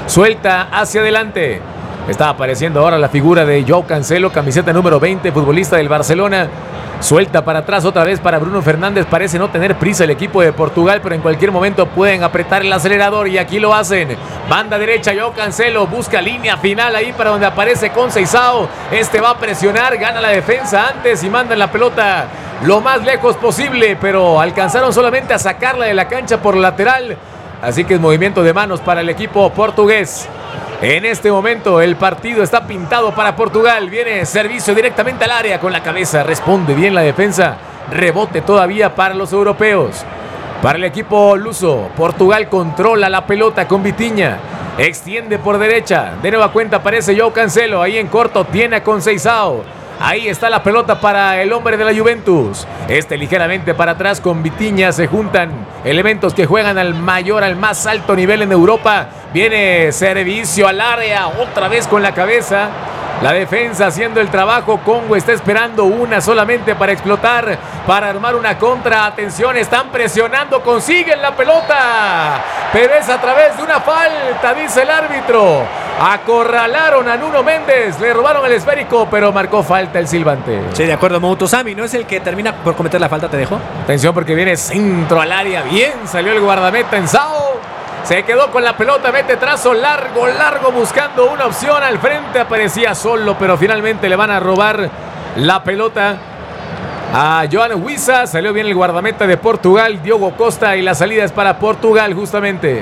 Suelta hacia adelante. Está apareciendo ahora la figura de Joao Cancelo, camiseta número 20, futbolista del Barcelona. Suelta para atrás otra vez para Bruno Fernández. Parece no tener prisa el equipo de Portugal, pero en cualquier momento pueden apretar el acelerador y aquí lo hacen. Banda derecha, Joao Cancelo busca línea final ahí para donde aparece Conceição. Este va a presionar, gana la defensa antes y mandan la pelota lo más lejos posible, pero alcanzaron solamente a sacarla de la cancha por lateral. Así que es movimiento de manos para el equipo portugués. En este momento el partido está pintado para Portugal. Viene servicio directamente al área con la cabeza. Responde bien la defensa. Rebote todavía para los europeos. Para el equipo luso, Portugal controla la pelota con Vitinha. Extiende por derecha. De nueva cuenta aparece Joao Cancelo. Ahí en corto tiene a Conceição. Ahí está la pelota para el hombre de la Juventus. Ligeramente para atrás con Vitinha. Se juntan elementos que juegan al más alto nivel en Europa. Viene servicio al área. Otra vez con la cabeza. La defensa haciendo el trabajo. Congo está esperando una solamente para explotar, para armar una contra. Atención, están presionando. Consiguen la pelota. Pero es a través de una falta, dice el árbitro. Acorralaron a Nuno Méndez. Le robaron el esférico, pero marcó falta el silbante. Sí, de acuerdo. Moutosami no es el que termina por cometer la falta, ¿te dejó? Atención porque viene centro al área. Bien salió el guardameta Enzao. Se quedó con la pelota, mete trazo largo buscando una opción al frente. Aparecía solo, pero finalmente le van a robar la pelota a Johan Wissa. Salió bien el guardameta de Portugal, Diogo Costa, y la salida es para Portugal justamente.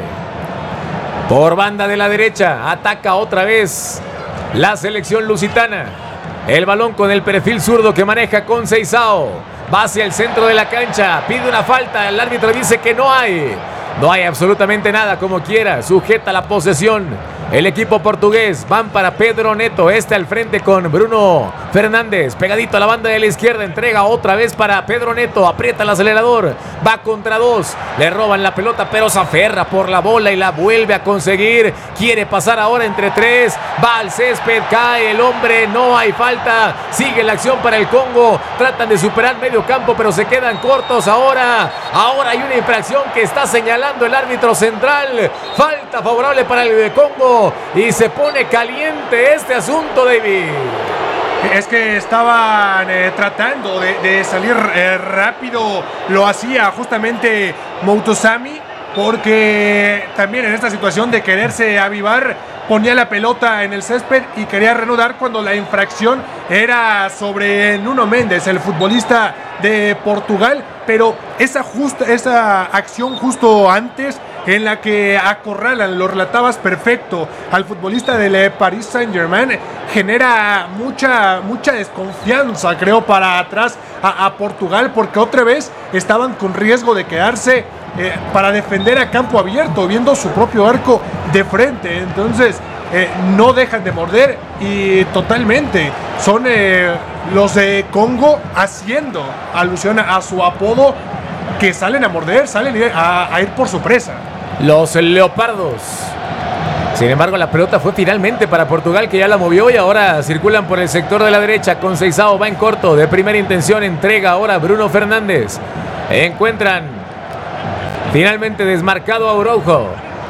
Por banda de la derecha, ataca otra vez la selección lusitana. El balón con el perfil zurdo que maneja Conceição. Va hacia el centro de la cancha, pide una falta, el árbitro dice que no hay. No hay absolutamente nada, como quiera. Sujeta la posesión el equipo portugués. Van para Pedro Neto. Al frente con Bruno Fernández. Pegadito a la banda de la izquierda. Entrega otra vez para Pedro Neto. Aprieta el acelerador. Va contra dos. Le roban la pelota, pero se aferra por la bola y la vuelve a conseguir. Quiere pasar ahora entre tres. Va al césped. Cae el hombre. No hay falta. Sigue la acción para el Congo. Tratan de superar medio campo, pero se quedan cortos ahora. Ahora hay una infracción que está señalando el árbitro central. Falta favorable para el Congo. Y se pone caliente este asunto, David. Es que estaban tratando de salir rápido. Lo hacía justamente Moutosami, porque también en esta situación de quererse avivar, ponía la pelota en el césped y quería reanudar cuando la infracción era sobre Nuno Méndez, el futbolista de Portugal. Pero esa acción justo antes, en la que acorralan, lo relatabas perfecto, al futbolista del Paris Saint-Germain, genera mucha desconfianza, creo, para atrás a Portugal, porque otra vez estaban con riesgo de quedarse para defender a campo abierto, viendo su propio arco de frente. Entonces no dejan de morder, y totalmente son los de Congo haciendo alusión a su apodo, que salen a morder, salen a ir por su presa. Los leopardos. Sin embargo, la pelota fue finalmente para Portugal, que ya la movió, y ahora circulan por el sector de la derecha. Conceição va en corto, de primera intención, entrega ahora Bruno Fernández. Encuentran finalmente desmarcado a Araujo.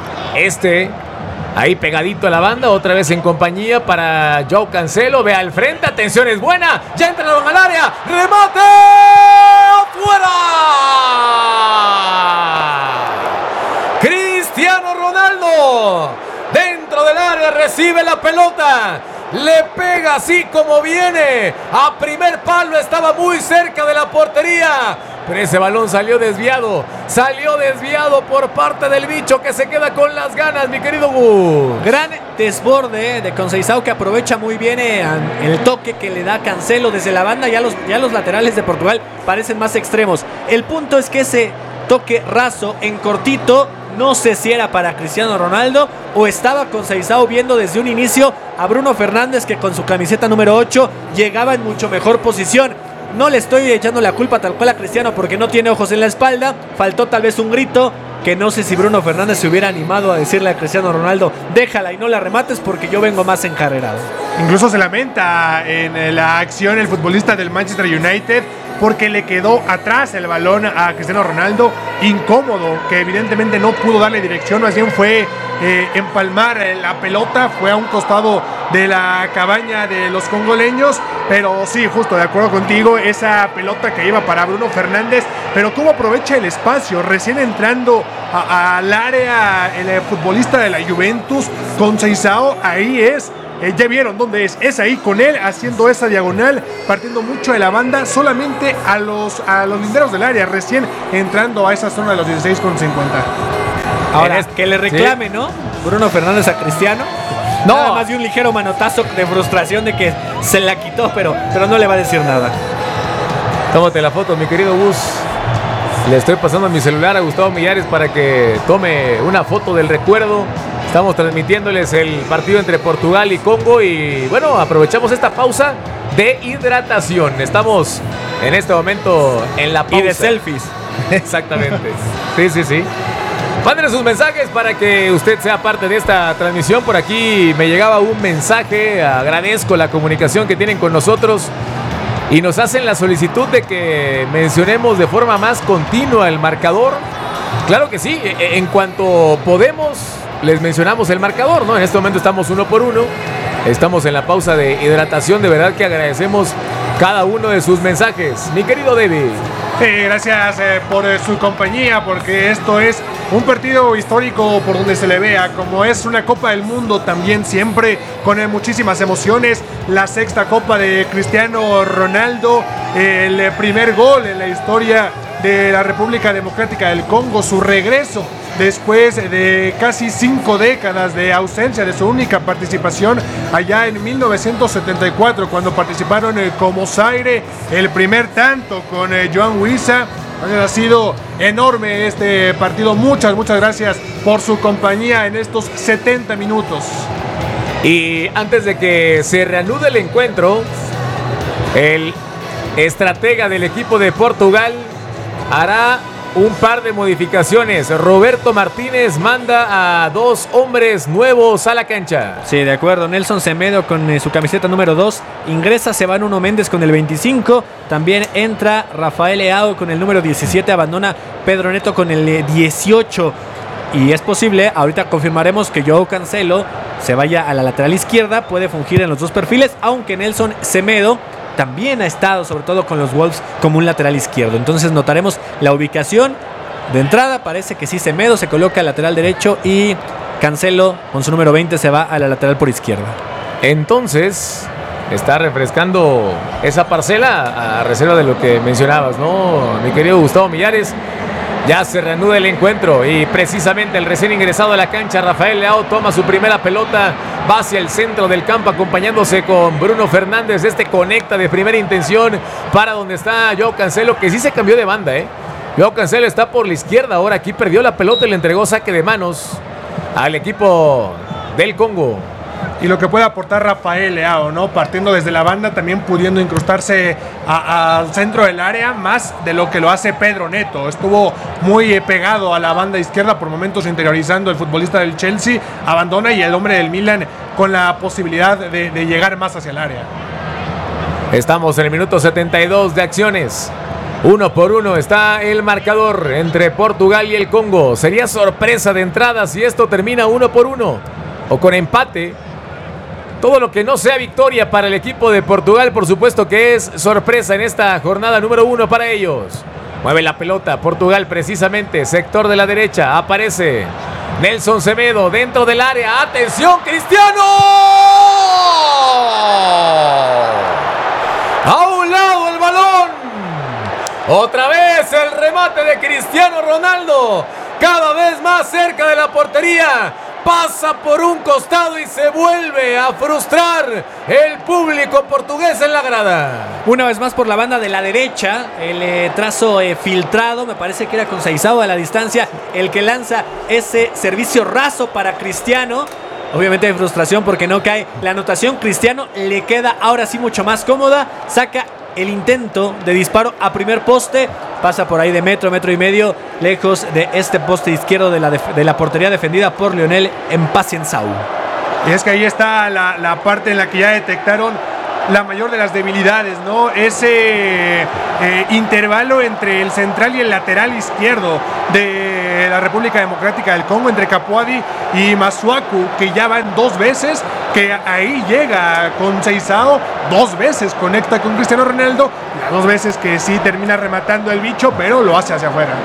Ahí pegadito a la banda, otra vez en compañía para Joao Cancelo. Ve al frente, atención, es buena. Ya entraron al área, remate ¡fuera! Cristiano Ronaldo dentro del área, recibe la pelota, le pega así como viene a primer palo. Estaba muy cerca de la portería, pero ese balón salió desviado por parte del bicho, que se queda con las ganas, mi querido Gus. Gran desborde de Conceição, que aprovecha muy bien el toque que le da Cancelo desde la banda. Ya los laterales de Portugal parecen más extremos. El punto es que ese toque raso en cortito, no sé si era para Cristiano Ronaldo o estaba Conceição viendo desde un inicio a Bruno Fernández, que con su camiseta número 8 llegaba en mucho mejor posición. No le estoy echando la culpa tal cual a Cristiano, porque no tiene ojos en la espalda. Faltó tal vez un grito, que no sé si Bruno Fernández se hubiera animado a decirle a Cristiano Ronaldo: déjala y no la remates porque yo vengo más encarrerado. Incluso se lamenta en la acción el futbolista del Manchester United, porque le quedó atrás el balón a Cristiano Ronaldo, incómodo, que evidentemente no pudo darle dirección, más bien fue empalmar la pelota, fue a un costado de la cabaña de los congoleños, pero sí, justo de acuerdo contigo, esa pelota que iba para Bruno Fernández, pero cómo aprovecha el espacio, recién entrando al área el futbolista de la Juventus, Conceição, ahí es. Ya vieron dónde es ahí con él haciendo esa diagonal, partiendo mucho de la banda, solamente a los linderos del área, recién entrando a esa zona de los 16,50. Ahora, que le reclame, ¿sí?, ¿no? Bruno Fernández a Cristiano. No. Nada más de un ligero manotazo de frustración de que se la quitó, pero no le va a decir nada. Tómate la foto, mi querido Gus. Le estoy pasando mi celular a Gustavo Millares para que tome una foto del recuerdo. Estamos transmitiéndoles el partido entre Portugal y Congo y bueno, aprovechamos esta pausa de hidratación. Estamos en este momento en la pausa. Y de selfies. Exactamente. Sí. Mándenos sus mensajes para que usted sea parte de esta transmisión. Por aquí me llegaba un mensaje. Agradezco la comunicación que tienen con nosotros. Y nos hacen la solicitud de que mencionemos de forma más continua el marcador. Claro que sí. En cuanto podemos, les mencionamos el marcador, ¿no? En este momento estamos 1-1. Estamos en la pausa de hidratación. De verdad que agradecemos cada uno de sus mensajes. Mi querido David. Gracias por su compañía, porque esto es un partido histórico por donde se le vea, como es una Copa del Mundo también, siempre con muchísimas emociones. La sexta Copa de Cristiano Ronaldo, el primer gol en la historia de la República Democrática del Congo, su regreso después de casi 5 décadas de ausencia de su única participación allá en 1974, cuando participaron como Zaire, el primer tanto con Joan Wissa. Ha sido enorme este partido. Muchas gracias por su compañía en estos 70 minutos. Y antes de que se reanude el encuentro, el estratega del equipo de Portugal hará un par de modificaciones. Roberto Martínez manda a 2 hombres nuevos a la cancha. Sí, de acuerdo. Nelson Semedo con su camiseta número 2 ingresa. Se va Nuno Méndez con el 25. También entra Rafael Leao con el número 17. Abandona Pedro Neto con el 18. Y es posible, ahorita confirmaremos que Joao Cancelo se vaya a la lateral izquierda. Puede fungir en los dos perfiles, aunque Nelson Semedo también ha estado, sobre todo con los Wolves, como un lateral izquierdo. Entonces notaremos la ubicación. De entrada parece que sí, Semedo se coloca al lateral derecho y Cancelo con su número 20 se va a la lateral por izquierda. Entonces está refrescando esa parcela a reserva de lo que mencionabas, ¿no, mi querido Gustavo Millares? Ya se reanuda el encuentro y precisamente el recién ingresado a la cancha, Rafael Leao, toma su primera pelota, va hacia el centro del campo acompañándose con Bruno Fernández. Este conecta de primera intención para donde está Joao Cancelo, que sí se cambió de banda, Joao Cancelo está por la izquierda ahora. Aquí perdió la pelota y le entregó saque de manos al equipo del Congo. Y lo que puede aportar Rafael Leao, ¿no? Partiendo desde la banda, también pudiendo incrustarse al centro del área, más de lo que lo hace Pedro Neto. Estuvo muy pegado a la banda izquierda, por momentos interiorizando el futbolista del Chelsea, abandona y el hombre del Milan con la posibilidad de llegar más hacia el área. Estamos en el minuto 72 de acciones. 1-1 está el marcador entre Portugal y el Congo. Sería sorpresa de entrada si esto termina 1-1 o con empate. Todo lo que no sea victoria para el equipo de Portugal, por supuesto que es sorpresa en esta jornada número 1 para ellos. Mueve la pelota Portugal precisamente, sector de la derecha, aparece Nelson Semedo dentro del área. ¡Atención, Cristiano! ¡A un lado el balón! Otra vez el remate de Cristiano Ronaldo, cada vez más cerca de la portería. Pasa por un costado y se vuelve a frustrar el público portugués en la grada. Una vez más por la banda de la derecha, el trazo filtrado, me parece que era Conceição a la distancia, el que lanza ese servicio raso para Cristiano. Obviamente hay frustración porque no cae la anotación. Cristiano le queda ahora sí mucho más cómoda, saca el intento de disparo a primer poste, pasa por ahí de metro y medio, lejos de este poste izquierdo de la portería defendida por Lionel Mpaciençao. Y es que ahí está la parte en la que ya detectaron la mayor de las debilidades, ¿no? Ese intervalo entre el central y el lateral izquierdo de la República Democrática del Congo, entre Capuadi y Masuaku, que ya van 2 veces, que ahí llega con Seisao, 2 veces conecta con Cristiano Ronaldo, las 2 veces que sí termina rematando el bicho, pero lo hace hacia afuera.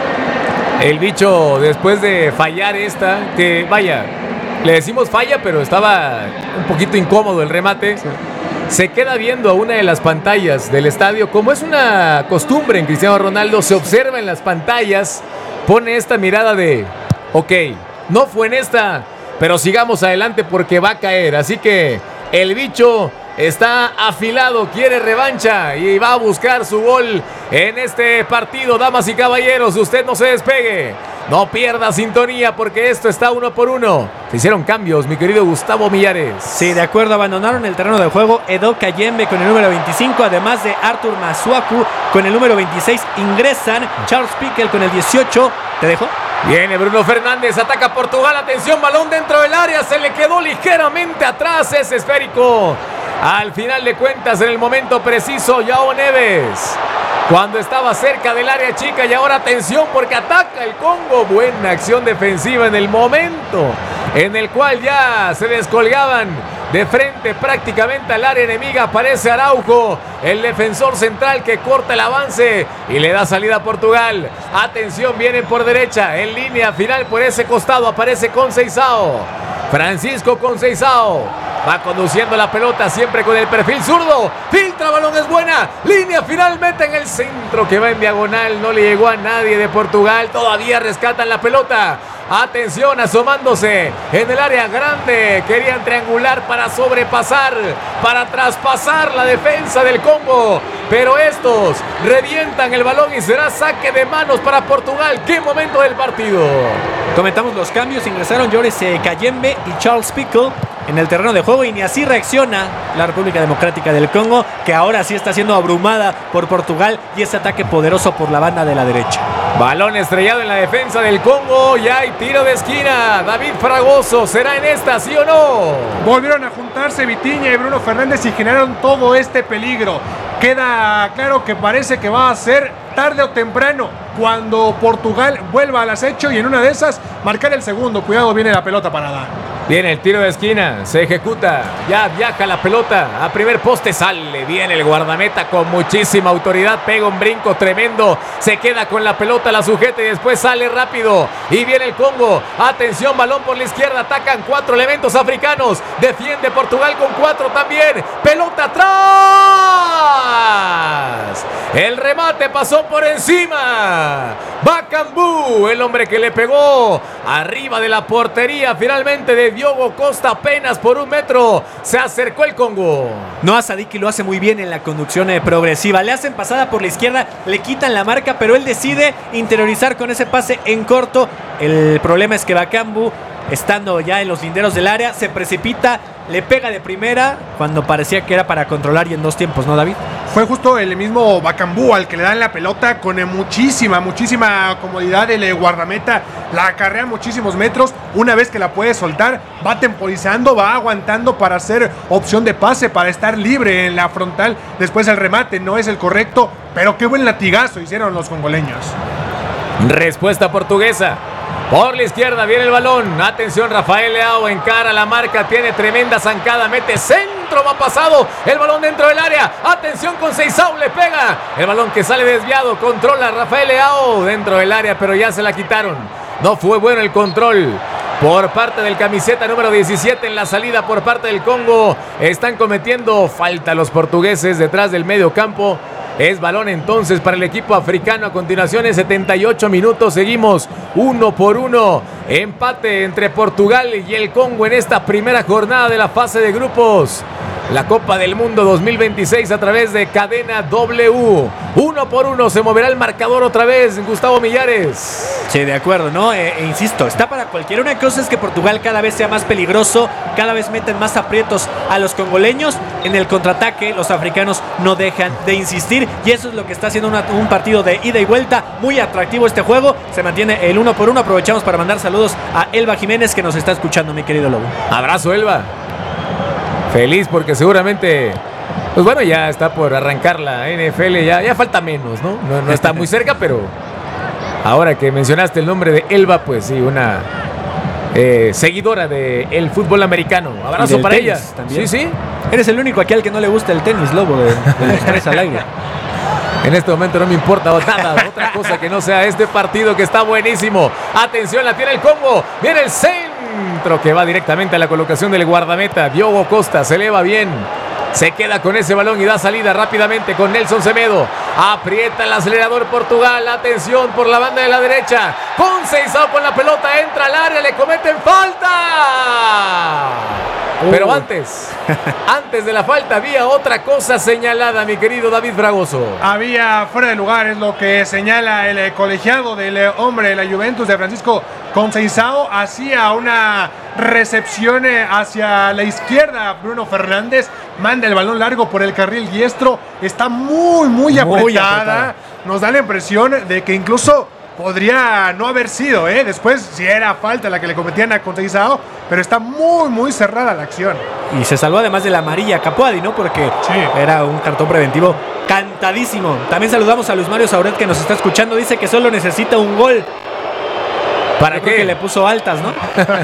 El bicho, después de fallar esta, que vaya, le decimos falla, pero estaba un poquito incómodo el remate. Sí. Se queda viendo a una de las pantallas del estadio. Como es una costumbre en Cristiano Ronaldo, se observa en las pantallas, pone esta mirada de, ok, no fue en esta, pero sigamos adelante porque va a caer. Así que el bicho está afilado, quiere revancha y va a buscar su gol en este partido. Damas y caballeros, usted no se despegue, no pierda sintonía porque esto está 1-1. Se hicieron cambios, mi querido Gustavo Millares. Sí, de acuerdo, abandonaron el terreno de juego Edo Kayembe con el número 25, además de Arthur Masuaku con el número 26. Ingresan Charles Piquel con el 18. ¿Te dejo? Viene Bruno Fernández, ataca Portugal, atención, balón dentro del área, se le quedó ligeramente atrás, es esférico. Al final de cuentas, en el momento preciso, João Neves, cuando estaba cerca del área chica, y ahora atención porque ataca el Congo. Buena acción defensiva en el momento en el cual ya se descolgaban de frente prácticamente al área enemiga. Aparece Araujo, el defensor central, que corta el avance y le da salida a Portugal. Atención, vienen por derecha, en línea final por ese costado, aparece Conceição. Francisco Conceição va conduciendo la pelota siempre con el perfil zurdo. Filtra, balón es buena. Línea final, mete en el centro que va en diagonal. No le llegó a nadie de Portugal. Todavía rescatan la pelota. Atención, asomándose en el área grande. Querían triangular para sobrepasar, para traspasar la defensa del Congo. Pero estos revientan el balón y será saque de manos para Portugal. ¡Qué momento del partido! Comentamos los cambios. Ingresaron Joris Kayembe y Charles Piquel en el terreno de juego, y ni así reacciona la República Democrática del Congo, que ahora sí está siendo abrumada por Portugal y ese ataque poderoso por la banda de la derecha. Balón estrellado en la defensa del Congo, ya hay tiro de esquina. David Fragoso, ¿será en esta, sí o no? Volvieron a juntarse Vitinha y Bruno Fernández y generaron todo este peligro. Queda claro que parece que va a ser tarde o temprano cuando Portugal vuelva al acecho y en una de esas marcar el segundo. Cuidado, viene la pelota parada. Viene el tiro de esquina, se ejecuta, ya viaja la pelota a primer poste, sale bien el guardameta con muchísima autoridad, pega un brinco tremendo, se queda con la pelota, la sujeta y después sale rápido y viene el Congo. Atención, balón por la izquierda, atacan 4 elementos africanos, defiende Portugal con 4 también, pelota atrás, el remate pasó por encima, Bakambu, el hombre que le pegó arriba de la portería finalmente de Diogo Costa, apenas por 1 metro se acercó el Congo. Noah Sadiki lo hace muy bien en la conducción progresiva, le hacen pasada por la izquierda, le quitan la marca, pero él decide interiorizar con ese pase en corto. El problema es que Bakambu, estando ya en los linderos del área, se precipita, le pega de primera cuando parecía que era para controlar y en 2 tiempos, ¿no, David? Fue justo el mismo Bakambu al que le dan la pelota con muchísima comodidad. El guardameta la acarrea muchísimos metros. Una vez que la puede soltar, va temporizando, va aguantando para hacer opción de pase, para estar libre en la frontal. Después el remate no es el correcto, pero qué buen latigazo hicieron los congoleños. Respuesta portuguesa. Por la izquierda viene el balón. Atención, Rafael Leao encara la marca. Tiene tremenda zancada. Mete centro, va pasado. El balón dentro del área. Atención, Conceição le pega. El balón que sale desviado. Controla Rafael Leao dentro del área, pero ya se la quitaron. No fue bueno el control por parte del camiseta número 17 en la salida por parte del Congo. Están cometiendo falta los portugueses detrás del medio campo. Es balón entonces para el equipo africano. A continuación, en 78 minutos seguimos 1-1. Empate entre Portugal y el Congo en esta primera jornada de la fase de grupos. La Copa del Mundo 2026 a través de Cadena W. 1-1, se moverá el marcador otra vez, Gustavo Millares. Sí, de acuerdo, ¿no? Insisto, está para cualquiera. Una cosa es que Portugal cada vez sea más peligroso, cada vez meten más aprietos a los congoleños. En el contraataque, los africanos no dejan de insistir y eso es lo que está haciendo un partido de ida y vuelta. Muy atractivo este juego, se mantiene el 1-1. Aprovechamos para mandar saludos a Elba Jiménez, que nos está escuchando, mi querido Lobo. Abrazo, Elba. Feliz porque seguramente Pues bueno, ya está por arrancar la NFL, ya falta menos, ¿no? No está muy cerca, pero ahora que mencionaste el nombre de Elba, pues sí, una seguidora del fútbol americano. Abrazo para ella. También. Sí. Eres el único aquí al que no le gusta el tenis, Lobo, de los tres al aire. En este momento no me importa nada, otra cosa que no sea este partido que está buenísimo. Atención, la tiene el Congo. Viene el centro que va directamente a la colocación del guardameta. Diogo Costa se eleva bien. Se queda con ese balón y da salida rápidamente con Nelson Semedo. Aprieta el acelerador Portugal. Atención por la banda de la derecha. Conceição con la pelota. Entra al área. Le cometen falta. Pero antes de la falta había otra cosa señalada, mi querido David Fragoso. Había fuera de lugar, es lo que señala el colegiado del hombre de la Juventus de Francisco Conceição. Hacía una recepción hacia la izquierda. Bruno Fernández manda el balón largo por el carril diestro. Está muy apretada. Nos da la impresión de que incluso podría no haber sido, después si era falta la que le cometían a Conceição, pero está muy cerrada la acción. Y se salvó además de la amarilla Capuadi, ¿no? Porque era un cartón preventivo cantadísimo. También saludamos a Luis Mario Sauret, que nos está escuchando. Dice que solo necesita un gol. ¿Para qué? Que le puso altas, ¿no?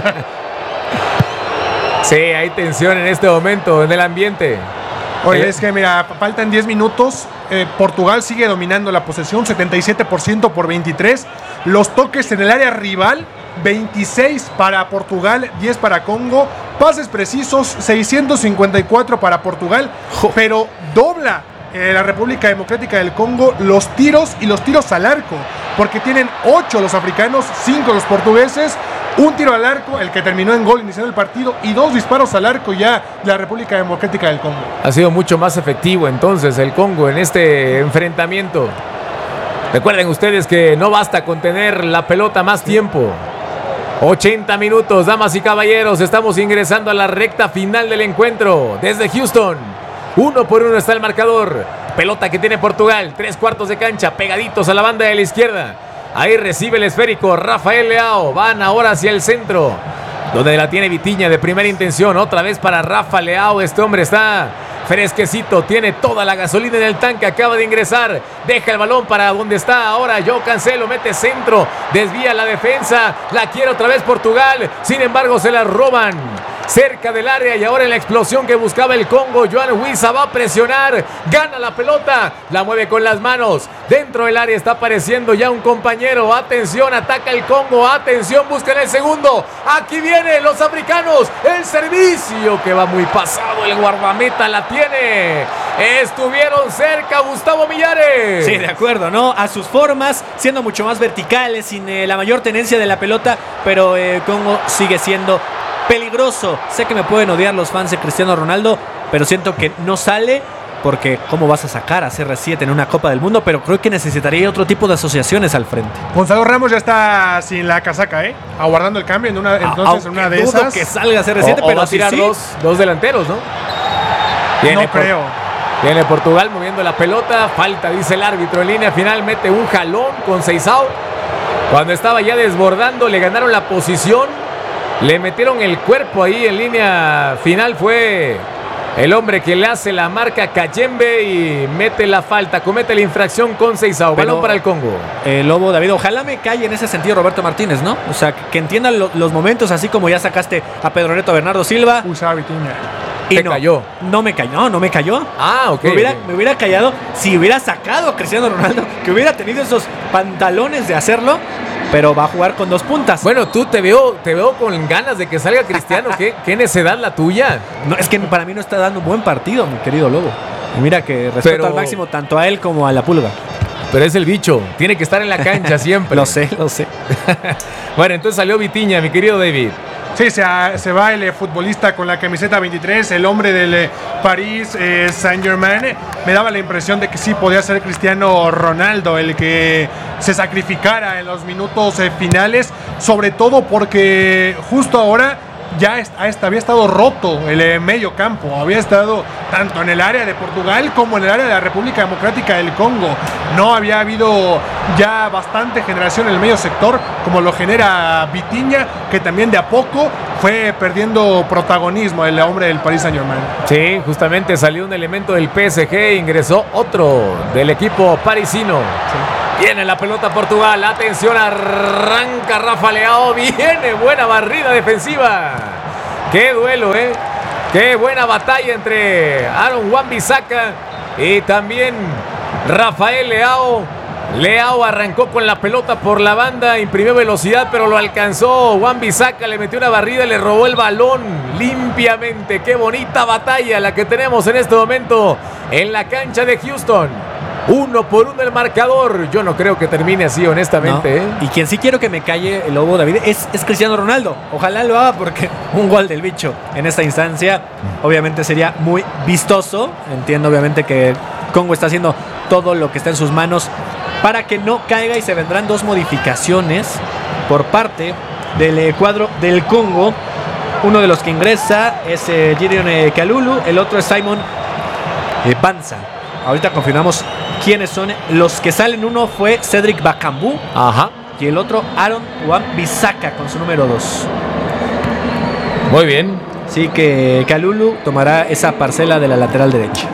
Sí, hay tensión en este momento en el ambiente. Oye, es que mira, faltan 10 minutos. Portugal sigue dominando la posesión, 77% por 23. Los toques en el área rival, 26 para Portugal, 10 para Congo. Pases precisos, 654 para Portugal, pero dobla la República Democrática del Congo los tiros y los tiros al arco, porque tienen 8 los africanos, 5 los portugueses. Un tiro al arco, el que terminó en gol iniciando el partido, y 2 disparos al arco ya de la República Democrática del Congo. Ha sido mucho más efectivo entonces el Congo en este enfrentamiento. Recuerden ustedes que no basta con tener la pelota más tiempo. 80 minutos, damas y caballeros, estamos ingresando a la recta final del encuentro. Desde Houston, 1-1 está el marcador. Pelota que tiene Portugal, 3/4 de cancha, pegaditos a la banda de la izquierda. Ahí recibe el esférico Rafael Leao. Van ahora hacia el centro, donde la tiene Vitinha de primera intención. Otra vez para Rafa Leao. Este hombre está fresquecito, tiene toda la gasolina en el tanque, acaba de ingresar. Deja el balón para donde está ahora João Cancelo. Mete centro, desvía la defensa. La quiere otra vez Portugal. Sin embargo, se la roban cerca del área, y ahora en la explosión que buscaba el Congo, Yoan Wissa va a presionar, gana la pelota, la mueve con las manos, dentro del área está apareciendo ya un compañero. Atención, ataca el Congo, atención, buscan el segundo, aquí vienen los africanos, el servicio que va muy pasado, el guardameta la tiene. Estuvieron cerca, Gustavo Millares. Sí, de acuerdo, ¿no? A sus formas, siendo mucho más verticales, sin la mayor tenencia de la pelota, pero Congo sigue siendo peligroso. Sé que me pueden odiar los fans de Cristiano Ronaldo, pero siento que no sale, porque ¿cómo vas a sacar a CR7 en una Copa del Mundo? Pero creo que necesitaría otro tipo de asociaciones al frente. Gonzalo Ramos ya está sin la casaca, aguardando el cambio en una de dudo esas. que salga CR7, pero va a tirar sí. dos delanteros, ¿no? No creo. Viene Portugal moviendo la pelota, falta, dice el árbitro. En línea final mete un jalón con Conceição. Cuando estaba ya desbordando, le ganaron la posición. Le metieron el cuerpo ahí en línea final. Fue el hombre que le hace la marca Kayembe y mete la falta, comete la infracción con Conceição. Balón para el Congo. Lobo, David, ojalá me calle en ese sentido Roberto Martínez, ¿no? O sea, que entiendan los momentos, así como ya sacaste a Pedro Neto, a Bernardo Silva. Usaba Vitinha. Y ¿Te cayó? No me cayó, no me cayó. Ah, ok. Me hubiera callado si hubiera sacado a Cristiano Ronaldo, que hubiera tenido esos pantalones de hacerlo, pero va a jugar con 2 puntas. Bueno, tú te veo con ganas de que salga Cristiano. ¿Qué necedad la tuya? No, es que para mí no está dando un buen partido, mi querido Lobo. Y mira que respeto al máximo tanto a él como a la Pulga. Pero es el bicho, tiene que estar en la cancha siempre. Lo sé. Bueno, entonces salió Vitinha, mi querido David. Sí, se va el futbolista con la camiseta 23, el hombre del Paris Saint-Germain. Me daba la impresión de que sí podía ser Cristiano Ronaldo el que se sacrificara en los minutos finales, sobre todo porque justo ahora ya había estado roto el medio campo, había estado tanto en el área de Portugal como en el área de la República Democrática del Congo. No había habido ya bastante generación en el medio sector como lo genera Vitinha, que también de a poco fue perdiendo protagonismo el hombre del Paris Saint-Germain. Sí, justamente salió un elemento del PSG, ingresó otro del equipo parisino. Sí. Viene la pelota Portugal, atención, arranca Rafa Leao, viene buena barrida defensiva. Qué duelo, qué buena batalla entre Aaron Wan-Bissaka y también Rafael Leao. Leao arrancó con la pelota por la banda, imprimió velocidad, pero lo alcanzó Wan-Bissaka, le metió una barrida, le robó el balón limpiamente. Qué bonita batalla la que tenemos en este momento en la cancha de Houston. 1-1 el marcador. Yo no creo que termine así, honestamente. No. Y quien sí quiero que me calle el lobo, David, es Cristiano Ronaldo. Ojalá lo haga, porque un gol del bicho en esta instancia obviamente sería muy vistoso. Entiendo obviamente que Congo está haciendo todo lo que está en sus manos para que no caiga, y se vendrán 2 modificaciones por parte del cuadro del Congo. Uno de los que ingresa es Gideon Kalulu, el otro es Simon Banza. Ahorita confirmamos quiénes son los que salen. Uno fue Cedric Bakambu. Ajá. Y el otro Aaron Wan-Bissaka con su número 2. Muy bien. Sí, que Kalulu tomará esa parcela de la lateral derecha.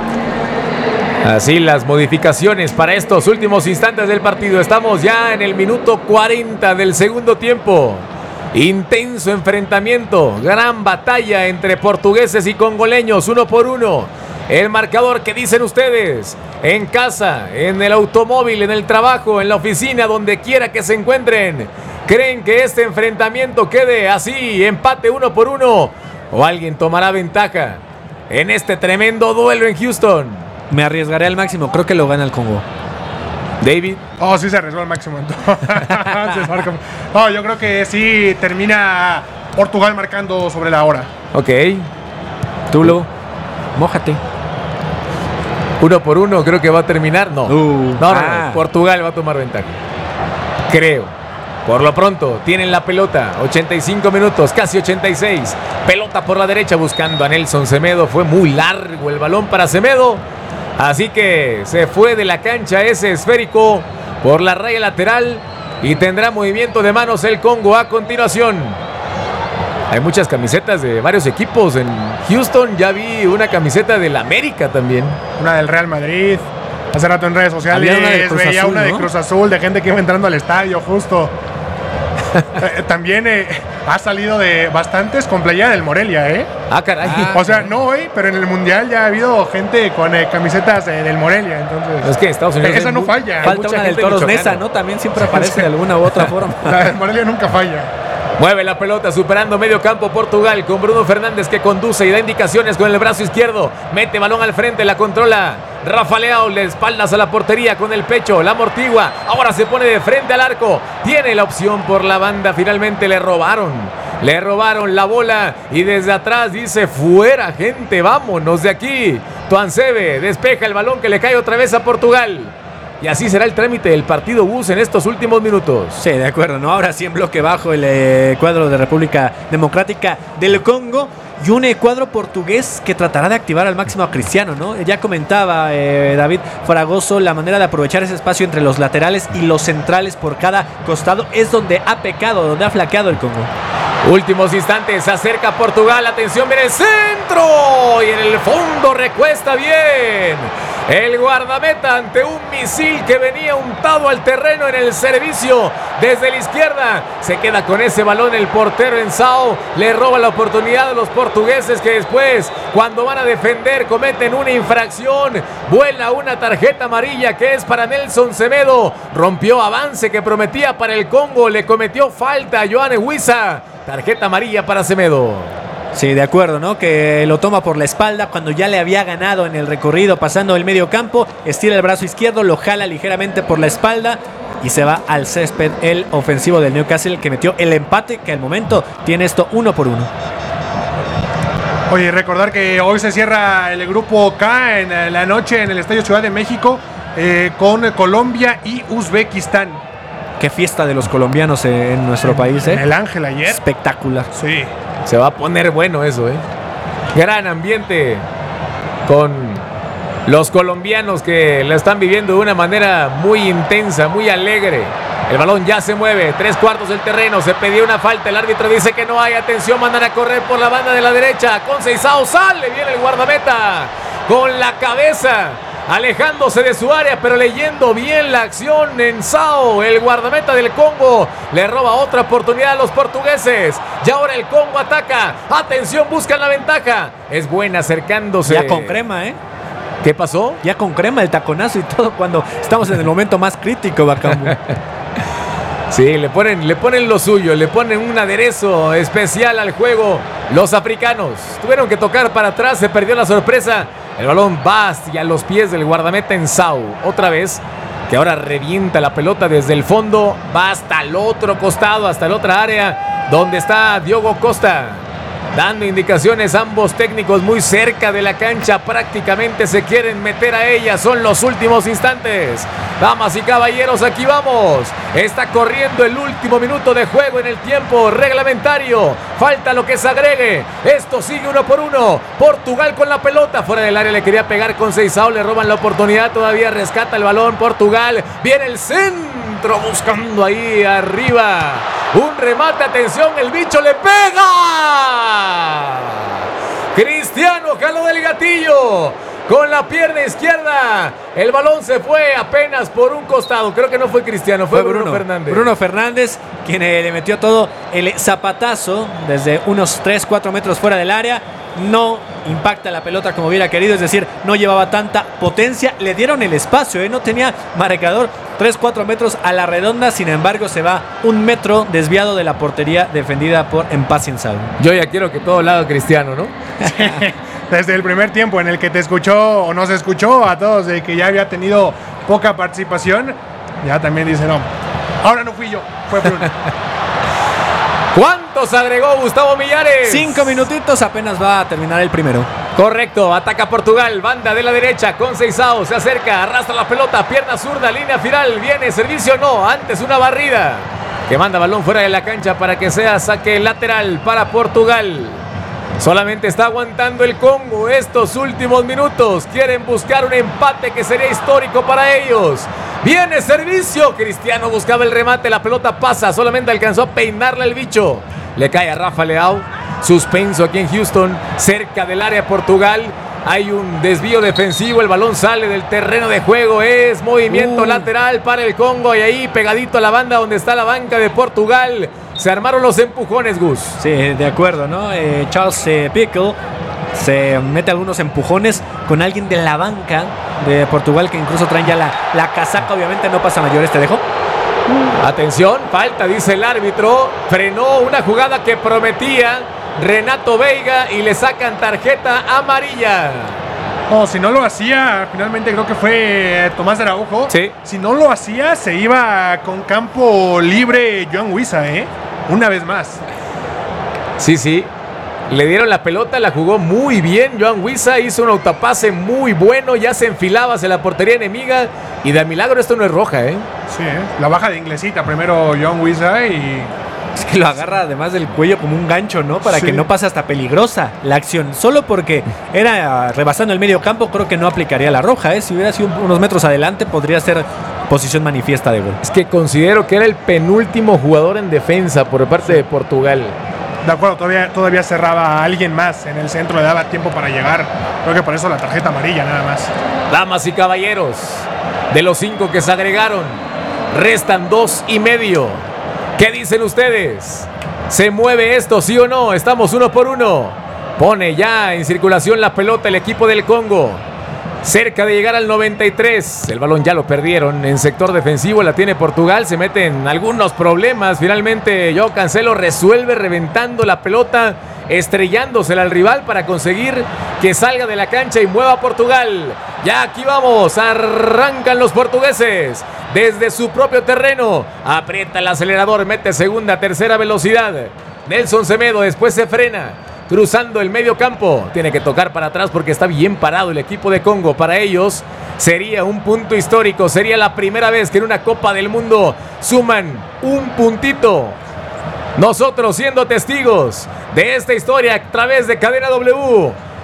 Así las modificaciones para estos últimos instantes del partido. Estamos ya en el minuto 40 del segundo tiempo. Intenso enfrentamiento, gran batalla entre portugueses y congoleños, 1-1. El marcador, ¿qué dicen ustedes? En casa, en el automóvil, en el trabajo, en la oficina, donde quiera que se encuentren. ¿Creen que este enfrentamiento quede así, empate 1-1? ¿O alguien tomará ventaja en este tremendo duelo en Houston? Me arriesgaré al máximo, creo que lo gana el Congo. David. Oh, sí se arriesgó al máximo. No, yo creo que sí termina Portugal marcando sobre la hora. Ok. Tulo, mójate. 1-1 creo que va a terminar. No. No, Portugal va a tomar ventaja. Creo. Por lo pronto, tienen la pelota. 85 minutos, casi 86. Pelota por la derecha buscando a Nelson Semedo. Fue muy largo el balón para Semedo. Así que se fue de la cancha ese esférico por la raya lateral y tendrá movimiento de manos el Congo a continuación. Hay muchas camisetas de varios equipos en Houston. Ya vi una camiseta del América también. Una del Real Madrid. Hace rato en redes sociales veía una de Cruz Azul, de gente que iba entrando al estadio justo. También ha salido de bastantes con playera del Morelia, Ah, caray. O sea, no hoy, pero en el Mundial ya ha habido gente con camisetas del Morelia, entonces. Es que Estados Unidos esa no falla. Falta una del Toros Neza, ¿no? También siempre aparece de alguna u otra forma. La del Morelia nunca falla. Mueve la pelota superando medio campo Portugal con Bruno Fernández, que conduce y da indicaciones con el brazo izquierdo. Mete balón al frente, la controla Rafa Leao, de espaldas a la portería con el pecho, la amortigua. Ahora se pone de frente al arco. Tiene la opción por la banda. Finalmente le robaron la bola y desde atrás dice: fuera, gente, vámonos de aquí. Tuansebe despeja el balón que le cae otra vez a Portugal. Y así será el trámite del partido bus en estos últimos minutos. Sí, de acuerdo, ¿no? Ahora sí en bloque bajo el cuadro de República Democrática del Congo. Y un cuadro portugués que tratará de activar al máximo a Cristiano, ¿no? Ya comentaba David Fragoso, la manera de aprovechar ese espacio entre los laterales y los centrales por cada costado es donde ha pecado, donde ha flaqueado el Congo. Últimos instantes, se acerca Portugal, atención, viene el centro y en el fondo recuesta bien el guardameta ante un misil que venía untado al terreno en el servicio desde la izquierda. Se queda con ese balón el portero Ensao, le roba la oportunidad a los portugueses, que después, cuando van a defender, cometen una infracción. Vuela una tarjeta amarilla que es para Nelson Semedo. Rompió avance que prometía para el Congo, le cometió falta a Yoane Wissa. Tarjeta amarilla para Semedo. Sí, de acuerdo, ¿no? Que lo toma por la espalda cuando ya le había ganado en el recorrido pasando el medio campo. Estira el brazo izquierdo, lo jala ligeramente por la espalda y se va al césped el ofensivo del Newcastle, que metió el empate, que al momento tiene esto 1-1. Oye, recordar que hoy se cierra el grupo K en la noche en el Estadio Ciudad de México con Colombia y Uzbekistán. Qué fiesta de los colombianos en nuestro país, El Ángel ayer. Espectacular. Sí. Se va a poner bueno eso, Gran ambiente con los colombianos que la están viviendo de una manera muy intensa, muy alegre. El balón ya se mueve, 3/4 del terreno, se pedía una falta, el árbitro dice que no hay, atención, mandan a correr por la banda de la derecha, Conceição sale, viene el guardameta con la cabeza, alejándose de su área, pero leyendo bien la acción en Sao, el guardameta del Congo, le roba otra oportunidad a los portugueses, y ahora el Congo ataca, atención, buscan la ventaja, es buena acercándose. Ya con crema, ¿Qué pasó? Ya con crema, el taconazo y todo cuando estamos en el momento más crítico, Bacamu. Sí, le ponen lo suyo, le ponen un aderezo especial al juego. Los africanos tuvieron que tocar para atrás, se perdió la sorpresa. El balón va hacia los pies del guardameta en Sao. Otra vez, que ahora revienta la pelota desde el fondo, va hasta el otro costado, hasta el otra área, donde está Diogo Costa. Dando indicaciones ambos técnicos muy cerca de la cancha, prácticamente se quieren meter a ella, son los últimos instantes. Damas y caballeros, aquí vamos. Está corriendo el último minuto de juego en el tiempo reglamentario. Falta lo que se agregue. Esto sigue 1-1. Portugal con la pelota. Fuera del área le quería pegar Conceição, le roban la oportunidad, todavía rescata el balón Portugal. Viene el centro buscando ahí arriba. Un remate, atención, el bicho le pega. Cristiano jaló del gatillo con la pierna izquierda. El balón se fue apenas por un costado. Creo que no fue Cristiano, fue Bruno Fernández. Bruno Fernández, quien le metió todo el zapatazo desde unos 3-4 metros fuera del área. No impacta la pelota como hubiera querido, es decir, no llevaba tanta potencia. Le dieron el espacio, no tenía marcador. 3-4 metros a la redonda, sin embargo se va 1 metro desviado de la portería defendida por Mpacienzao. Yo ya quiero que todo lado Cristiano, ¿no? Desde el primer tiempo en el que te escuchó o nos escuchó a todos de que ya había tenido poca participación, ya también dice, no, ahora no fui yo, fue Bruno. ¿Cuántos agregó Gustavo Millares? 5 minutitos, apenas va a terminar el primero. Correcto, ataca Portugal, banda de la derecha, Conceição se acerca, arrastra la pelota, pierna zurda, línea final, viene servicio, no, antes una barrida que manda balón fuera de la cancha para que sea saque lateral para Portugal. Solamente está aguantando el Congo estos últimos minutos, quieren buscar un empate que sería histórico para ellos. Viene servicio, Cristiano buscaba el remate, la pelota pasa, solamente alcanzó a peinarla el bicho. Le cae a Rafa Leao, suspenso aquí en Houston, cerca del área Portugal. Hay un desvío defensivo, el balón sale del terreno de juego, es movimiento lateral para el Congo y ahí pegadito a la banda donde está la banca de Portugal. Se armaron los empujones, Gus. Sí, de acuerdo, ¿no? Charles Pickle se mete algunos empujones con alguien de la banca de Portugal que incluso traen ya la casaca, obviamente no pasa mayores, te dejo. Atención, falta, dice el árbitro. Frenó una jugada que prometía Renato Veiga y le sacan tarjeta amarilla. No, si no lo hacía, finalmente creo que fue Tomás Araujo. Sí. Si no lo hacía, se iba con campo libre Joan Wissa, una vez más. Sí. Le dieron la pelota, la jugó muy bien. Joan Wissa hizo un autopase muy bueno, ya se enfilaba hacia la portería enemiga. Y de milagro esto no es roja, Sí, la baja de Inglesita primero Joan Wissa y... Es que lo agarra además del cuello como un gancho, ¿no? Para que no pase hasta peligrosa la acción. Solo porque era rebasando el medio campo, creo que no aplicaría la roja, Si hubiera sido unos metros adelante, podría ser posición manifiesta de gol. Es que considero que era el penúltimo jugador en defensa por parte de Portugal. De acuerdo, todavía cerraba a alguien más en el centro, le daba tiempo para llegar. Creo que por eso la tarjeta amarilla nada más. Damas y caballeros, de los 5 que se agregaron, restan 2,5. ¿Qué dicen ustedes? ¿Se mueve esto, sí o no? Estamos 1-1. Pone ya en circulación la pelota el equipo del Congo. Cerca de llegar al 93. El balón ya lo perdieron. En sector defensivo la tiene Portugal. Se meten algunos problemas. Finalmente João Cancelo resuelve reventando la pelota, estrellándosela al rival para conseguir que salga de la cancha y mueva a Portugal. Ya aquí vamos. Arrancan los portugueses desde su propio terreno. Aprieta el acelerador. Mete segunda, tercera velocidad. Nelson Semedo después se frena. Cruzando el medio campo, tiene que tocar para atrás porque está bien parado el equipo de Congo. Para ellos sería un punto histórico, sería la primera vez que en una Copa del Mundo suman un puntito. Nosotros siendo testigos de esta historia a través de Cadena W,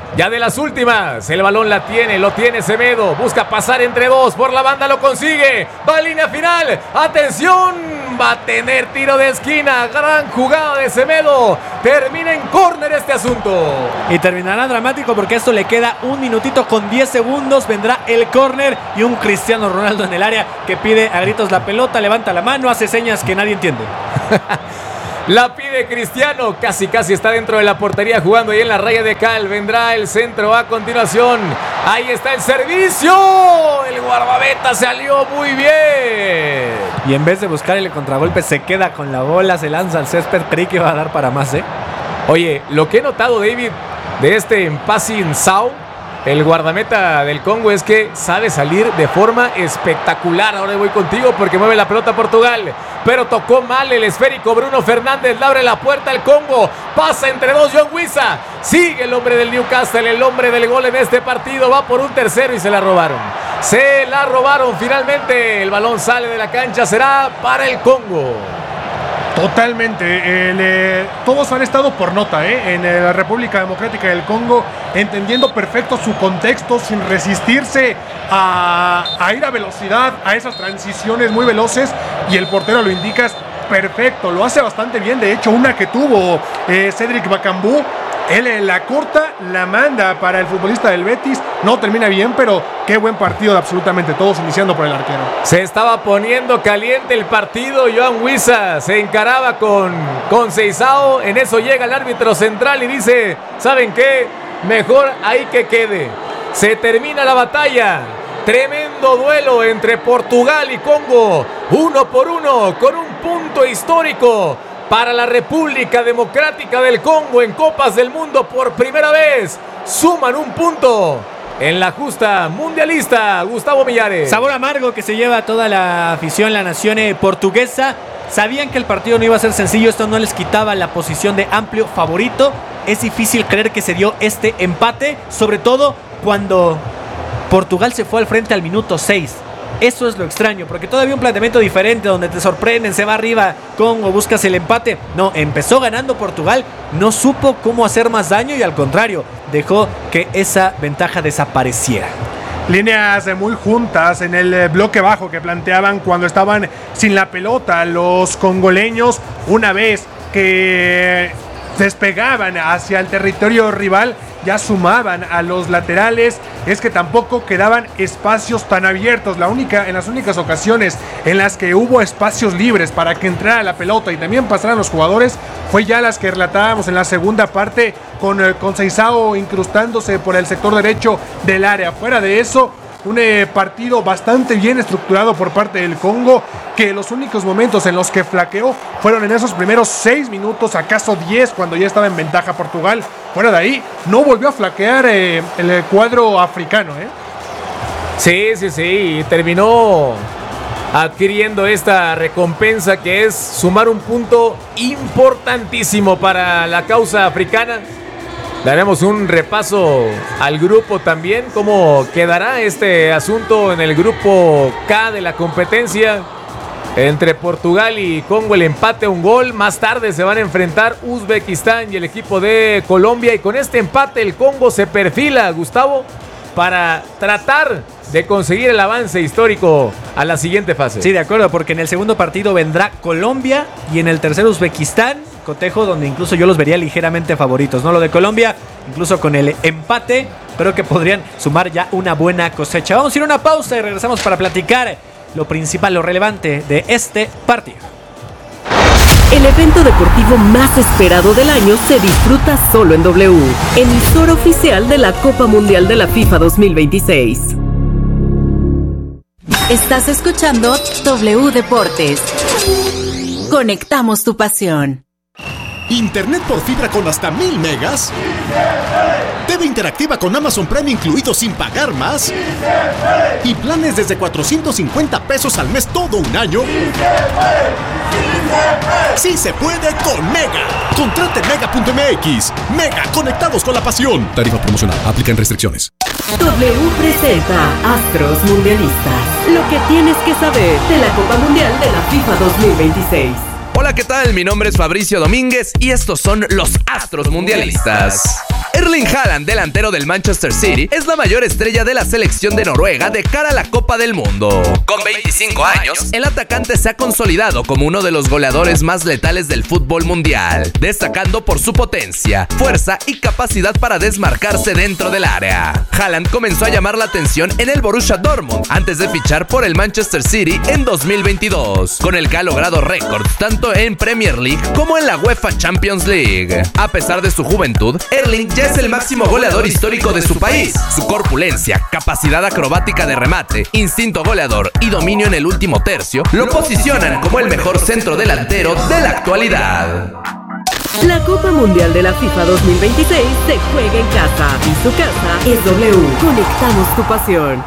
Ya de las últimas, el balón lo tiene Semedo, busca pasar entre dos, por la banda lo consigue, va a línea final, atención, va a tener tiro de esquina, gran jugada de Semedo, termina en córner este asunto. Y terminará dramático porque esto le queda 1 minutito con 10 segundos, vendrá el córner y un Cristiano Ronaldo en el área que pide a gritos la pelota, levanta la mano, hace señas que nadie entiende. La pide Cristiano, casi está dentro de la portería jugando ahí en la raya de cal. Vendrá el centro a continuación. Ahí está el servicio. El guardameta salió muy bien. Y en vez de buscar el contragolpe se queda con la bola, se lanza al césped. Creí que iba a dar para más, ¿eh? Oye, lo que he notado, David, de este Mpassin Sao, el guardameta del Congo, es que sabe salir de forma espectacular. Ahora voy contigo porque mueve la pelota Portugal, pero tocó mal el esférico. Bruno Fernández le abre la puerta al Congo, pasa entre dos John Wissa, sigue el hombre del Newcastle, el hombre del gol en este partido, va por un tercero y se la robaron. Se la robaron finalmente, el balón sale de la cancha, será para el Congo. Totalmente, todos han estado por nota en la República Democrática del Congo, entendiendo perfecto su contexto, sin resistirse a ir a velocidad, a esas transiciones muy veloces, y el portero lo indica perfecto, lo hace bastante bien. De hecho, una que tuvo Cédric Bakambu, él la corta, la manda para el futbolista del Betis, no termina bien, pero qué buen partido de absolutamente todos, iniciando por el arquero. Se estaba poniendo caliente el partido, Johan Wissa se encaraba con Seisao, en eso llega el árbitro central y dice, ¿saben qué? Mejor ahí que quede. Se termina la batalla, tremendo duelo entre Portugal y Congo, 1 por 1, con un punto histórico para la República Democrática del Congo en Copas del Mundo por primera vez. Suman un punto en la justa mundialista. Gustavo Millares. Sabor amargo que se lleva toda la afición, la nación portuguesa. Sabían que el partido no iba a ser sencillo. Esto no les quitaba la posición de amplio favorito. Es difícil creer que se dio este empate, sobre todo cuando Portugal se fue al frente al minuto 6. Eso es lo extraño, porque todavía un planteamiento diferente donde te sorprenden, se va arriba Congo, buscas el empate. No, empezó ganando Portugal, no supo cómo hacer más daño y al contrario, dejó que esa ventaja desapareciera. Líneas muy juntas en el bloque bajo que planteaban cuando estaban sin la pelota los congoleños. Una vez que despegaban hacia el territorio rival, ya sumaban a los laterales. Es que tampoco quedaban espacios tan abiertos. En las únicas ocasiones en las que hubo espacios libres para que entrara la pelota y también pasaran los jugadores, fue ya las que relatábamos en la segunda parte, con Seisao incrustándose por el sector derecho del área. Fuera de eso, un partido bastante bien estructurado por parte del Congo, que los únicos momentos en los que flaqueó fueron en esos primeros 6 minutos, acaso 10, cuando ya estaba en ventaja Portugal. Fuera de ahí, no volvió a flaquear el cuadro africano. Sí, terminó adquiriendo esta recompensa que es sumar un punto importantísimo para la causa africana. Daremos un repaso al grupo también, cómo quedará este asunto en el grupo K de la competencia. Entre Portugal y Congo el empate a un gol. Más tarde se van a enfrentar Uzbekistán y el equipo de Colombia. Y con este empate el Congo se perfila, Gustavo, para tratar de conseguir el avance histórico a la siguiente fase. Sí, de acuerdo, porque en el segundo partido vendrá Colombia y en el tercero Uzbekistán, cotejo donde incluso yo los vería ligeramente favoritos, ¿no? Lo de Colombia, incluso con el empate, creo que podrían sumar ya una buena cosecha. Vamos a ir a una pausa y regresamos para platicar lo principal, lo relevante de este partido. El evento deportivo más esperado del año se disfruta solo en W, emisora oficial de la Copa Mundial de la FIFA 2026. Estás escuchando W Deportes. Conectamos tu pasión. Internet por fibra con hasta 1000 megas. TV interactiva con Amazon Prime incluido sin pagar más. Y planes desde 450 pesos al mes todo un año. Sí se puede con Mega. Contrate Mega.mx. Mega, conectados con la pasión. Tarifa promocional. Aplican restricciones. W presenta Astros Mundialistas. Lo que tienes que saber de la Copa Mundial de la FIFA 2026. Hola, ¿qué tal? Mi nombre es Fabricio Domínguez y estos son los Astros Mundialistas. Erling Haaland, delantero del Manchester City, es la mayor estrella de la selección de Noruega de cara a la Copa del Mundo. Con 25 años, el atacante se ha consolidado como uno de los goleadores más letales del fútbol mundial, destacando por su potencia, fuerza y capacidad para desmarcarse dentro del área. Haaland comenzó a llamar la atención en el Borussia Dortmund antes de fichar por el Manchester City en 2022, con el que ha logrado récords tanto en Premier League como en la UEFA Champions League. A pesar de su juventud, Erling ya es el máximo goleador histórico de su país. Su corpulencia, capacidad acrobática de remate, instinto goleador y dominio en el último tercio lo posicionan como el mejor centro delantero de la actualidad. La Copa Mundial de la FIFA 2026 se juega en casa y su casa es W. Conectamos tu pasión.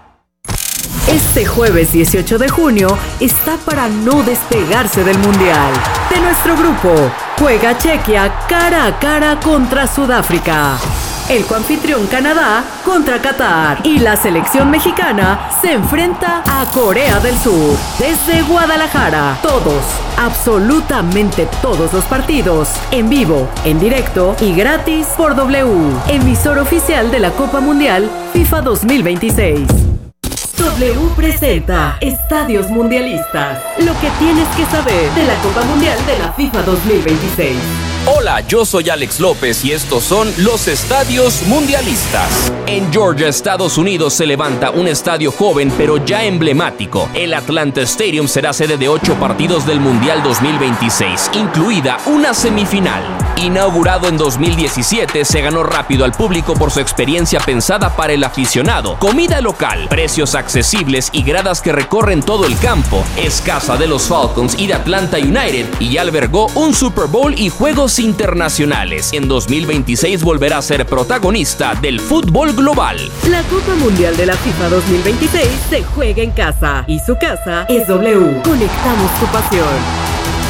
Este jueves 18 de junio está para no despegarse del Mundial. De nuestro grupo, juega Chequia cara a cara contra Sudáfrica. El coanfitrión Canadá contra Qatar. Y la selección mexicana se enfrenta a Corea del Sur. Desde Guadalajara, todos, absolutamente todos los partidos, en vivo, en directo y gratis por W, emisor oficial de la Copa Mundial FIFA 2026. W presenta Estadios Mundialistas. Lo que tienes que saber de la Copa Mundial de la FIFA 2026. Hola, yo soy Alex López y estos son los Estadios Mundialistas. En Georgia, Estados Unidos, se levanta un estadio joven pero ya emblemático. El Atlanta Stadium será sede de 8 partidos del Mundial 2026, incluida una semifinal. Inaugurado en 2017, se ganó rápido al público por su experiencia pensada para el aficionado. Comida local, precios accesibles y gradas que recorren todo el campo. Es casa de los Falcons y de Atlanta United y ya albergó un Super Bowl y juegos internacionales. En 2026 volverá a ser protagonista del fútbol global. La Copa Mundial de la FIFA 2026 se juega en casa y su casa es W. Conectamos tu pasión.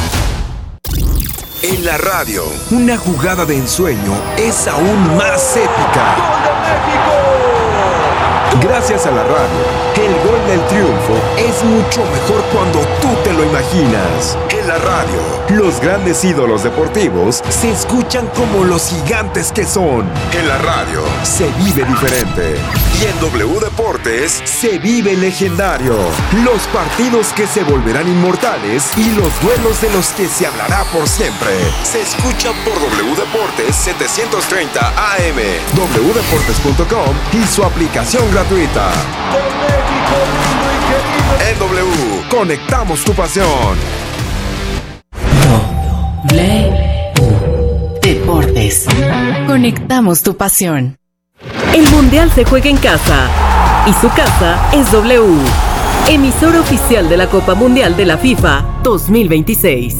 En la radio, una jugada de ensueño es aún más épica. ¡Gol de México! Gracias a la radio, el gol del triunfo es mucho mejor cuando tú te lo imaginas. En la radio, los grandes ídolos deportivos se escuchan como los gigantes que son. En la radio, se vive diferente. Y en W Deportes, se vive legendario. Los partidos que se volverán inmortales y los duelos de los que se hablará por siempre. Se escuchan por W Deportes 730 AM, wdeportes.com y su aplicación gratuita. En W, conectamos tu pasión. Deportes. Conectamos tu pasión. El Mundial se juega en casa y su casa es W, emisor oficial de la Copa Mundial de la FIFA 2026.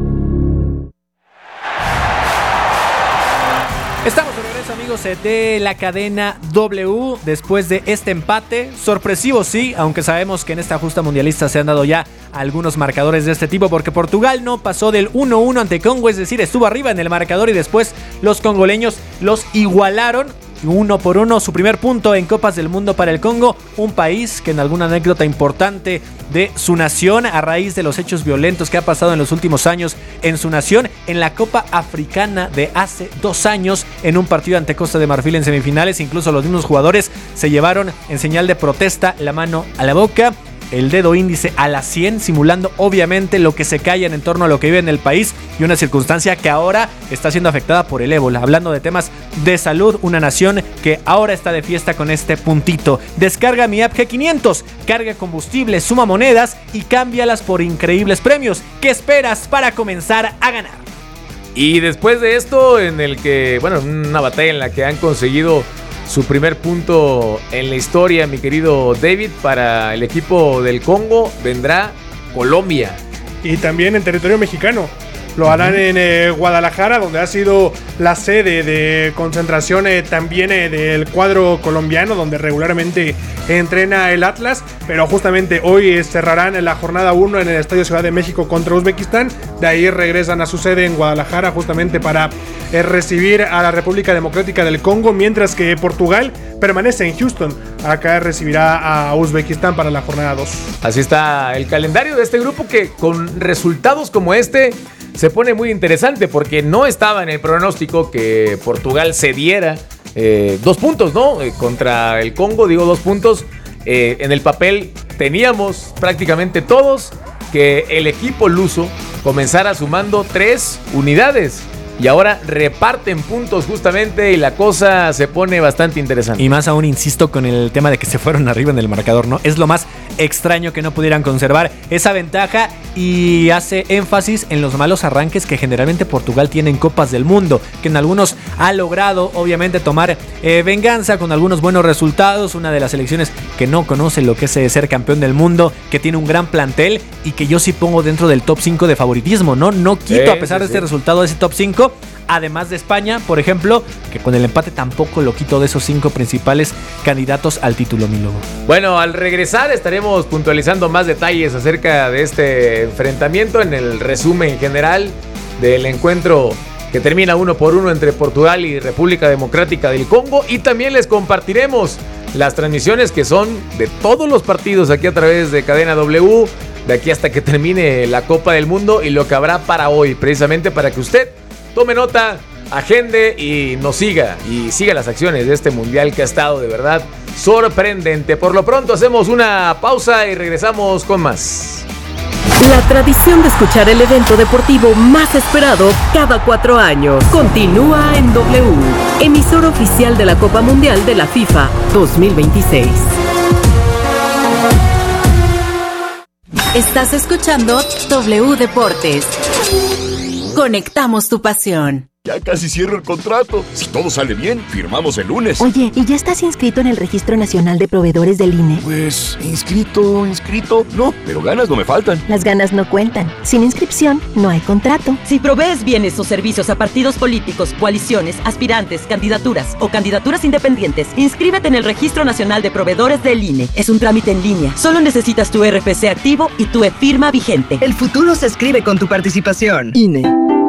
Estamos de regreso, amigos, de la cadena W después de este empate. Sorpresivo, sí, aunque sabemos que en esta justa mundialista se han dado ya algunos marcadores de este tipo, porque Portugal no pasó del 1-1 ante Congo, es decir, estuvo arriba en el marcador y después los congoleños los igualaron 1-1, su primer punto en Copas del Mundo para el Congo, un país que en alguna anécdota importante de su nación a raíz de los hechos violentos que ha pasado en los últimos años en su nación, en la Copa Africana de hace 2 años en un partido ante Costa de Marfil en semifinales, incluso los mismos jugadores se llevaron en señal de protesta la mano a la boca, el dedo índice a la 100, simulando obviamente lo que se callan en torno a lo que vive en el país y una circunstancia que ahora está siendo afectada por el ébola. Hablando de temas de salud, una nación que ahora está de fiesta con este puntito. Descarga mi app G500, carga combustible, suma monedas y cámbialas por increíbles premios. ¿Qué esperas para comenzar a ganar? Y después de esto, en el que, bueno, una batalla en la que han conseguido su primer punto en la historia, mi querido David, para el equipo del Congo, vendrá Colombia. Y también en territorio mexicano. Lo harán en Guadalajara, donde ha sido la sede de concentración también del cuadro colombiano, donde regularmente entrena el Atlas. Pero justamente hoy cerrarán la jornada 1 en el Estadio Ciudad de México contra Uzbekistán. De ahí regresan a su sede en Guadalajara justamente para recibir a la República Democrática del Congo, mientras que Portugal permanece en Houston. Acá recibirá a Uzbekistán para la jornada 2. Así está el calendario de este grupo, que con resultados como este se pone muy interesante porque no estaba en el pronóstico que Portugal cediera 2 puntos, ¿no? Contra el Congo, digo 2 puntos. En el papel teníamos prácticamente todos que el equipo luso comenzara sumando 3 unidades. Y ahora reparten puntos justamente y la cosa se pone bastante interesante. Y más aún, insisto, con el tema de que se fueron arriba en el marcador, ¿no? Es lo más extraño que no pudieran conservar esa ventaja y hace énfasis en los malos arranques que generalmente Portugal tiene en Copas del Mundo, que en algunos ha logrado, obviamente, tomar venganza con algunos buenos resultados. Una de las selecciones que no conoce lo que es ser campeón del mundo, que tiene un gran plantel y que yo sí pongo dentro del top 5 de favoritismo, ¿no? No quito, a pesar de este resultado, de ese top 5. Además de España, por ejemplo, que con el empate tampoco lo quito de esos 5 principales candidatos al título, mi lobo. Bueno, al regresar estaremos puntualizando más detalles acerca de este enfrentamiento en el resumen general del encuentro que termina 1-1 entre Portugal y República Democrática del Congo. Y también les compartiremos las transmisiones que son de todos los partidos aquí a través de Cadena W, de aquí hasta que termine la Copa del Mundo y lo que habrá para hoy, precisamente para que usted tome nota, agende y nos siga. Y siga las acciones de este mundial que ha estado de verdad sorprendente. Por lo pronto hacemos una pausa y regresamos con más. La tradición de escuchar el evento deportivo más esperado cada 4 años continúa en W, emisora oficial de la Copa Mundial de la FIFA 2026. Estás escuchando W Deportes. Conectamos tu pasión. Ya casi cierro el contrato. Si todo sale bien, firmamos el lunes. Oye, ¿y ya estás inscrito en el Registro Nacional de Proveedores del INE? Pues, inscrito, no, pero ganas no me faltan. Las ganas no cuentan. Sin inscripción, no hay contrato. Si provees bienes o servicios a partidos políticos, coaliciones, aspirantes, candidaturas o candidaturas independientes, inscríbete en el Registro Nacional de Proveedores del INE. Es un trámite en línea. Solo necesitas tu RFC activo y tu e-firma vigente. El futuro se escribe con tu participación. INE.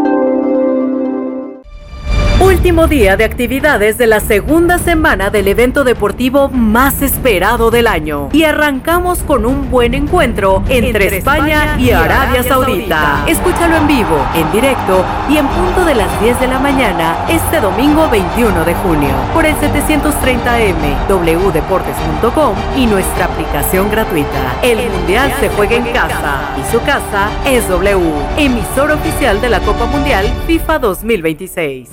Último día de actividades de la segunda semana del evento deportivo más esperado del año. Y arrancamos con un buen encuentro entre España y Arabia Saudita. Escúchalo en vivo, en directo y en punto de las 10 de la mañana este domingo 21 de junio por el 730M, wdeportes.com y nuestra aplicación gratuita. El Mundial se juega en casa y su casa es W, emisor oficial de la Copa Mundial FIFA 2026.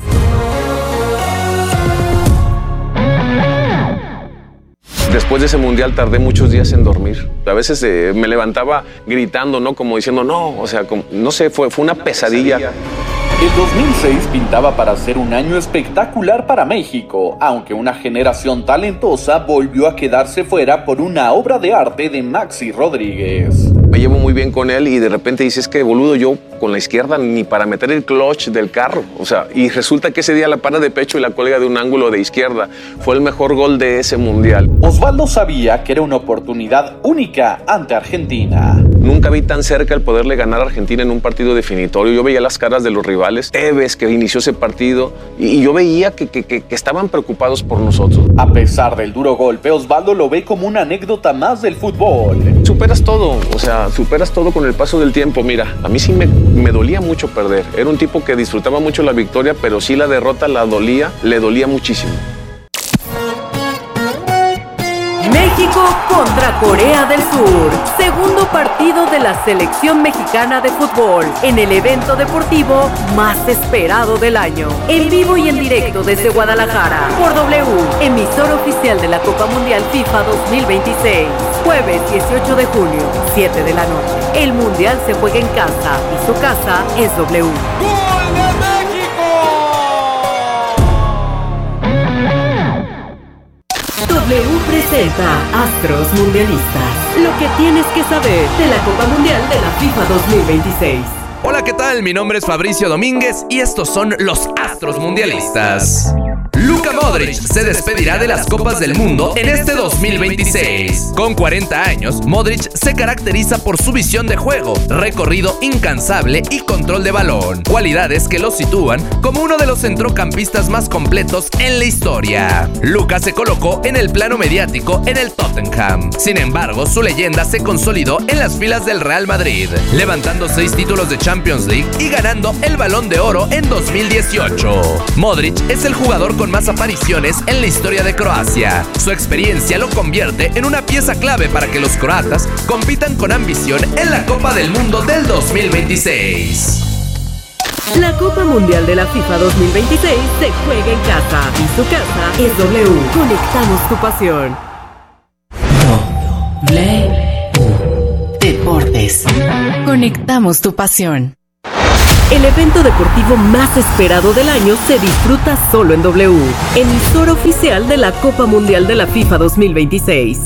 Después de ese mundial tardé muchos días en dormir. A veces me levantaba gritando, ¿no? Como diciendo, no, o sea, no sé, fue una pesadilla. El 2006 pintaba para ser un año espectacular para México, aunque una generación talentosa volvió a quedarse fuera por una obra de arte de Maxi Rodríguez. Me llevo muy bien con él y de repente dices que boludo, yo con la izquierda ni para meter el clutch del carro. O sea, y resulta que ese día la para de pecho y la cuelga de un ángulo de izquierda. Fue el mejor gol de ese mundial. Osvaldo sabía que era una oportunidad única ante Argentina. Nunca vi tan cerca el poderle ganar a Argentina en un partido definitorio. Yo veía las caras de los rivales. Tevez, que inició ese partido, y yo veía que estaban preocupados por nosotros. A pesar del duro golpe, Osvaldo lo ve como una anécdota más del fútbol. Superas todo, o sea, superas todo con el paso del tiempo. Mira, a mí sí me dolía mucho perder. Era un tipo que disfrutaba mucho la victoria, pero sí la derrota le dolía muchísimo. México contra Corea del Sur. Segundo partido de la selección mexicana de fútbol en el evento deportivo más esperado del año. En vivo y en directo desde Guadalajara por W, emisor oficial de la Copa Mundial FIFA 2026. Jueves 18 de junio, 7 de la noche. El Mundial se juega en casa y su casa es W. ¡Gol de México! W presenta Astros Mundialistas. Lo que tienes que saber de la Copa Mundial de la FIFA 2026. Hola, ¿qué tal? Mi nombre es Fabricio Domínguez y estos son los Astros Mundialistas. Luka Modric se despedirá de las Copas del Mundo en este 2026. Con 40 años, Modric se caracteriza por su visión de juego, recorrido incansable y control de balón, cualidades que lo sitúan como uno de los centrocampistas más completos en la historia. Luka se colocó en el plano mediático en el Tottenham. Sin embargo, su leyenda se consolidó en las filas del Real Madrid, levantando 6 títulos de Champions League y ganando el Balón de Oro en 2018. Modric es el jugador con más apariciones en la historia de Croacia. Su experiencia lo convierte en una pieza clave para que los croatas compitan con ambición en la Copa del Mundo del 2026. La Copa Mundial de la FIFA 2026 se juega en casa y su casa es W. Conectamos tu pasión. W Deportes. Conectamos tu pasión. El evento deportivo más esperado del año se disfruta solo en W, emisora oficial de la Copa Mundial de la FIFA 2026.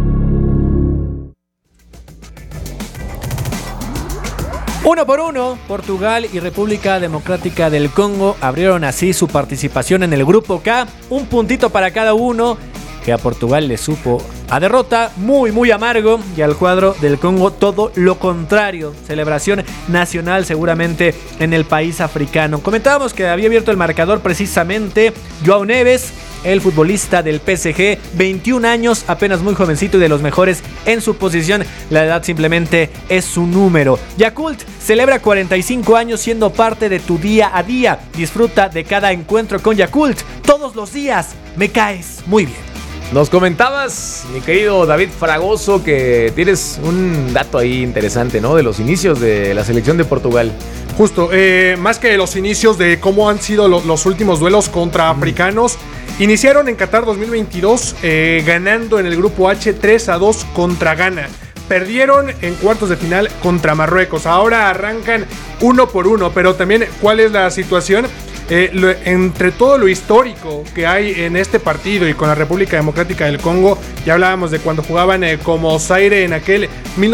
Uno por uno, Portugal y República Democrática del Congo abrieron así su participación en el Grupo K. Un puntito para cada uno, que a Portugal le supo a derrota, muy amargo, y al cuadro del Congo todo lo contrario. Celebración nacional seguramente en el país africano. Comentábamos que había abierto el marcador precisamente João Neves, el futbolista del PSG, 21 años, apenas muy jovencito y de los mejores en su posición. La edad simplemente es su número. Yakult celebra 45 años siendo parte de tu día a día. Disfruta de cada encuentro con Yakult. Todos los días me caes muy bien. Nos comentabas, mi querido David Fragoso, que tienes un dato ahí interesante, ¿no? De los inicios de la selección de Portugal. Justo, más que los inicios de cómo han sido los últimos duelos contra africanos, iniciaron en Qatar 2022 ganando en el grupo H 3-2 contra Ghana. Perdieron en cuartos de final contra Marruecos. Ahora arrancan 1 por 1, pero también, ¿cuál es la situación? Entre todo lo histórico que hay en este partido y con la República Democrática del Congo, ya hablábamos de cuando jugaban como Zaire en aquel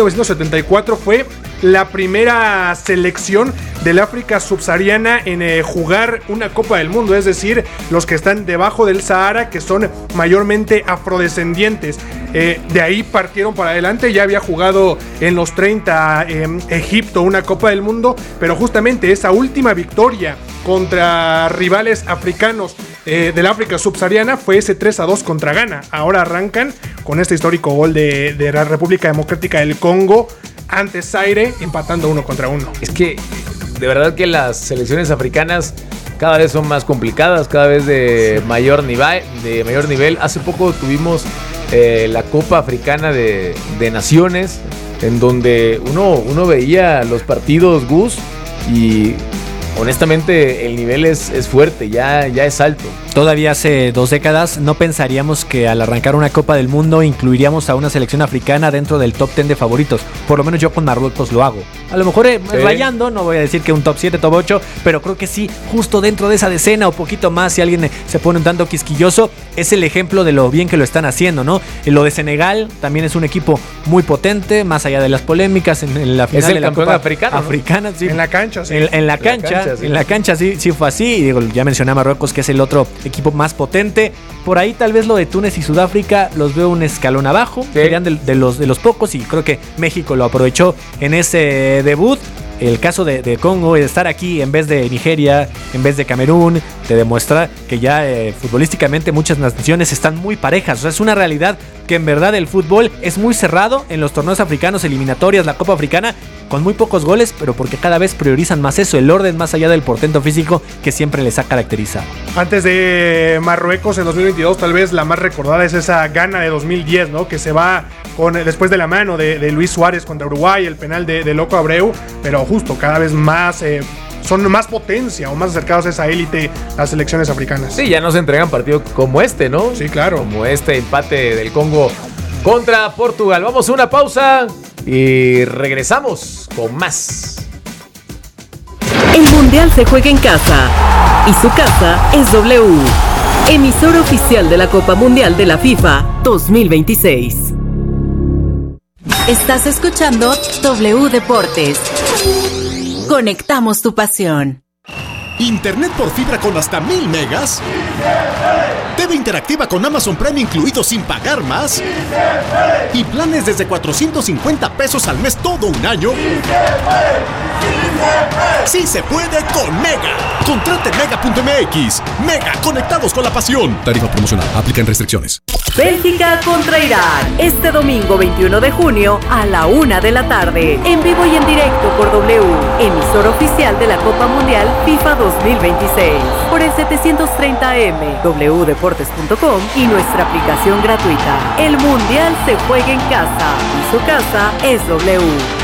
1974, fue la primera selección del África subsahariana en jugar una Copa del Mundo, es decir, los que están debajo del Sahara, que son mayormente afrodescendientes. De ahí partieron para adelante. Ya había jugado en los 30 Egipto una Copa del Mundo, pero justamente esa última victoria contra rivales africanos del África subsahariana fue ese 3-2 contra Ghana. Ahora arrancan con este histórico gol de la República Democrática del Congo ante Zaire, empatando 1 contra 1. Es que de verdad que las selecciones africanas cada vez son más complicadas, cada vez de mayor nivel. Hace poco tuvimos la Copa Africana de Naciones, en donde uno veía los partidos, Gus, y honestamente el nivel es fuerte, ya es alto. Todavía hace 2 décadas no pensaríamos que al arrancar una Copa del Mundo incluiríamos a una selección africana dentro del top 10 de favoritos. Por lo menos yo con Marruecos lo hago. A lo mejor rayando, no voy a decir que un top 7, top 8, pero creo que sí, justo dentro de esa decena o poquito más, si alguien se pone un tanto quisquilloso, es el ejemplo de lo bien que lo están haciendo, ¿no? Lo de Senegal también es un equipo muy potente, más allá de las polémicas en la final es el de la campeón Copa africana, ¿no? Sí. En la cancha, sí. En la cancha sí fue así. Y digo, ya mencioné a Marruecos, que es el otro equipo más potente. Por ahí tal vez lo de Túnez y Sudáfrica los veo un escalón abajo. Serían de los pocos, y creo que México lo aprovechó en ese debut. El caso de Congo, de estar aquí en vez de Nigeria, en vez de Camerún, te demuestra que ya futbolísticamente muchas naciones están muy parejas. O sea, es una realidad que en verdad el fútbol es muy cerrado en los torneos africanos, eliminatorias, la Copa Africana, con muy pocos goles, pero porque cada vez priorizan más eso, el orden, más allá del portento físico que siempre les ha caracterizado. Antes de Marruecos en 2022, tal vez la más recordada es esa Ghana de 2010, ¿no? Que se va después de la mano de Luis Suárez contra Uruguay, el penal de Loco Abreu, pero justo cada vez más son más potencia o más acercados a esa élite las selecciones africanas. Sí, ya no se entregan partidos como este, ¿no? Sí, claro. Como este empate del Congo contra Portugal. Vamos a una pausa y regresamos con más. El Mundial se juega en casa y su casa es W, emisora oficial de la Copa Mundial de la FIFA 2026. Estás escuchando W Deportes. Conectamos tu pasión. ¿Internet por fibra con hasta 1000 megas? TV interactiva con Amazon Prime incluido sin pagar más. ¿Y planes desde 450 pesos al mes todo un año? ¡Sí se puede con Mega! Contrate Mega.mx. Mega, conectados con la pasión. Tarifa promocional. Aplican restricciones. Bélgica contra Irán. Este domingo 21 de junio a la 1 de la tarde. En vivo y en directo por W. Emisor oficial de la Copa Mundial FIFA 2026. Por el 730M, wdeportes.com y nuestra aplicación gratuita. El Mundial se juega en casa y su casa es W.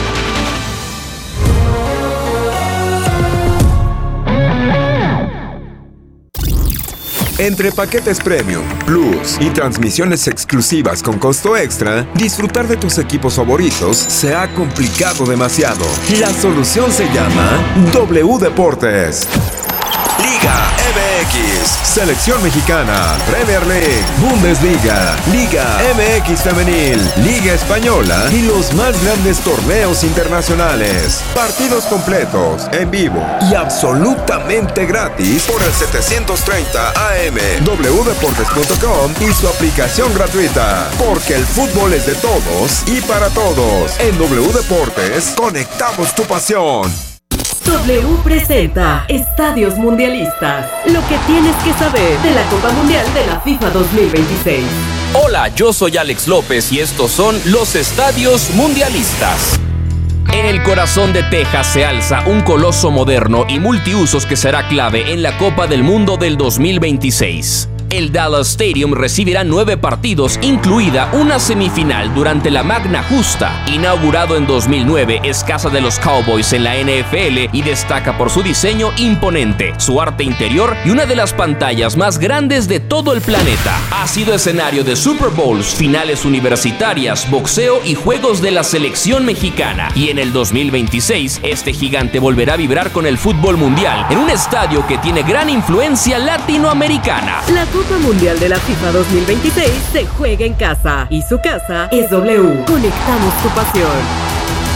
Entre paquetes Premium, Plus y transmisiones exclusivas con costo extra, disfrutar de tus equipos favoritos se ha complicado demasiado. La solución se llama W Deportes. Liga MX, Selección Mexicana, Premier League, Bundesliga, Liga MX Femenil, Liga Española y los más grandes torneos internacionales. Partidos completos, en vivo y absolutamente gratis por el 730 AM, wdeportes.com y su aplicación gratuita. Porque el fútbol es de todos y para todos. En W Deportes, conectamos tu pasión. W presenta Estadios Mundialistas. Lo que tienes que saber de la Copa Mundial de la FIFA 2026. Hola, yo soy Alex López y estos son los Estadios Mundialistas. En el corazón de Texas se alza un coloso moderno y multiusos que será clave en la Copa del Mundo del 2026. El Dallas Stadium recibirá 9 partidos, incluida una semifinal durante la Magna Justa. Inaugurado en 2009, es casa de los Cowboys en la NFL y destaca por su diseño imponente, su arte interior y una de las pantallas más grandes de todo el planeta. Ha sido escenario de Super Bowls, finales universitarias, boxeo y juegos de la selección mexicana. Y en el 2026, este gigante volverá a vibrar con el fútbol mundial en un estadio que tiene gran influencia latinoamericana. La Copa Mundial de la FIFA 2026 se juega en casa y su casa es W. Conectamos tu pasión.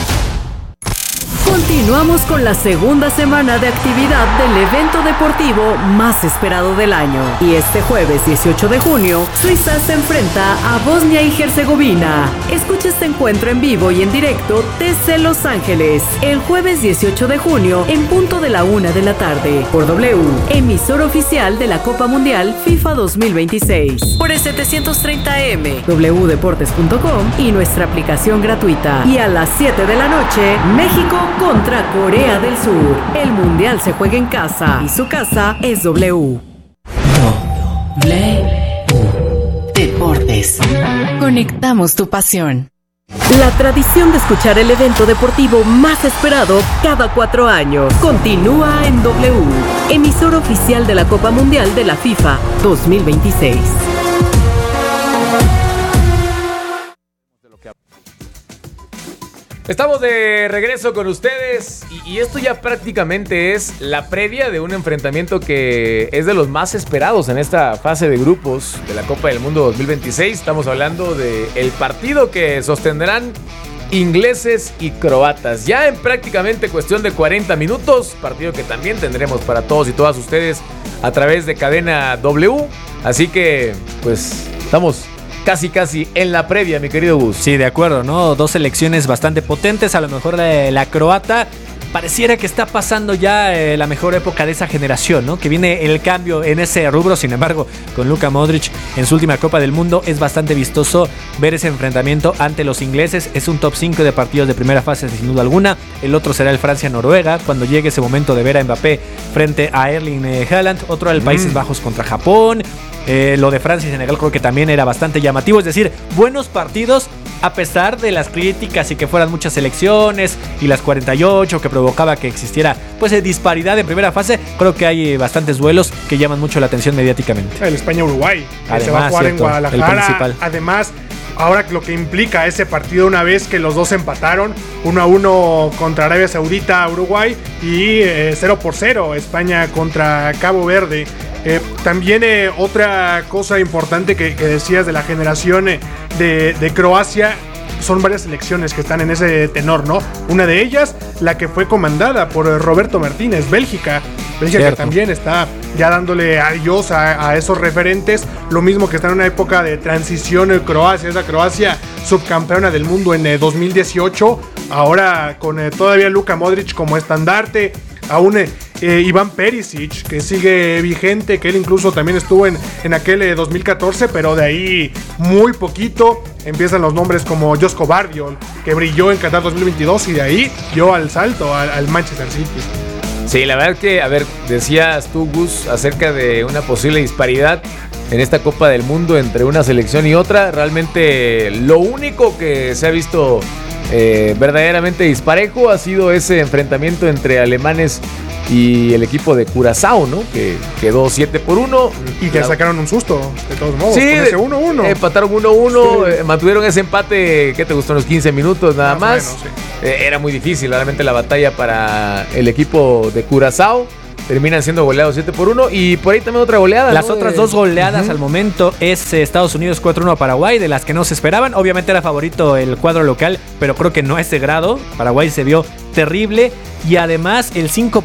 Continuamos con la segunda semana de actividad del evento deportivo más esperado del año. Y este jueves 18 de junio, Suiza se enfrenta a Bosnia y Herzegovina. Escucha este encuentro en vivo y en directo desde Los Ángeles. El jueves 18 de junio, en punto de la 1 de la tarde, por W, emisor oficial de la Copa Mundial FIFA 2026. Por el 730M, wdeportes.com y nuestra aplicación gratuita. Y a las 7 de la noche, México contra Corea del Sur. El Mundial se juega en casa y su casa es W. Deportes. Conectamos tu pasión. La tradición de escuchar el evento deportivo más esperado cada 4 años continúa en W, emisor oficial de la Copa Mundial de la FIFA 2026. Estamos de regreso con ustedes y esto ya prácticamente es la previa de un enfrentamiento que es de los más esperados en esta fase de grupos de la Copa del Mundo 2026. Estamos hablando del partido que sostendrán ingleses y croatas. Ya en prácticamente cuestión de 40 minutos, partido que también tendremos para todos y todas ustedes a través de Cadena W. Así que, pues, estamos casi en la previa, mi querido Gus. Sí, de acuerdo, ¿no? Dos selecciones bastante potentes. A lo mejor la croata pareciera que está pasando ya la mejor época de esa generación, ¿no? Que viene el cambio en ese rubro. Sin embargo, con Luka Modric en su última Copa del Mundo, es bastante vistoso ver ese enfrentamiento ante los ingleses. Es un top 5 de partidos de primera fase, sin duda alguna. El otro será el Francia-Noruega, cuando llegue ese momento de ver a Mbappé frente a Erling Haaland. Otro del Países Bajos contra Japón. Lo de Francia y Senegal creo que también era bastante llamativo. Es decir, buenos partidos a pesar de las críticas y que fueran muchas selecciones y las 48 que provocaba que existiera pues disparidad en primera fase. Creo que hay bastantes duelos que llaman mucho la atención mediáticamente. El España-Uruguay, que se va a jugar en Guadalajara. Además, ahora lo que implica ese partido, una vez que los dos empataron 1-1 contra Arabia Saudita, Uruguay, y 0-0 España contra Cabo Verde. También otra cosa importante que decías de la generación de Croacia, son varias selecciones que están en ese tenor, ¿no? Una de ellas, la que fue comandada por Roberto Martínez, Bélgica. Bélgica que también está ya dándole adiós a esos referentes, lo mismo que está en una época de transición en Croacia, esa Croacia subcampeona del mundo en 2018, ahora con todavía Luka Modric como estandarte, aún Iván Perisic, que sigue vigente, que él incluso también estuvo en aquel 2014, pero de ahí muy poquito. Empiezan los nombres como Josko Gvardiol, que brilló en Qatar 2022 y de ahí dio al salto al Manchester City. Sí, la verdad que, a ver, decías tú, Gus, acerca de una posible disparidad en esta Copa del Mundo entre una selección y otra. Realmente lo único que se ha visto verdaderamente disparejo ha sido ese enfrentamiento entre alemanes y el equipo de Curazao, ¿no? Que quedó 7-1. Y que sacaron un susto, de todos modos. Sí, con ese 1-1. Empataron 1-1, sí. Mantuvieron ese empate, ¿qué te gustó? Unos 15 minutos nada más. Bueno, sí. Era muy difícil, realmente, la batalla para el equipo de Curazao. Terminan siendo goleados 7-1 y por ahí también otra goleada. Las ¿no? otras dos goleadas al momento es Estados Unidos 4-1 a Paraguay, de las que no se esperaban. Obviamente era favorito el cuadro local, pero creo que no a ese grado. Paraguay se vio terrible y además el 5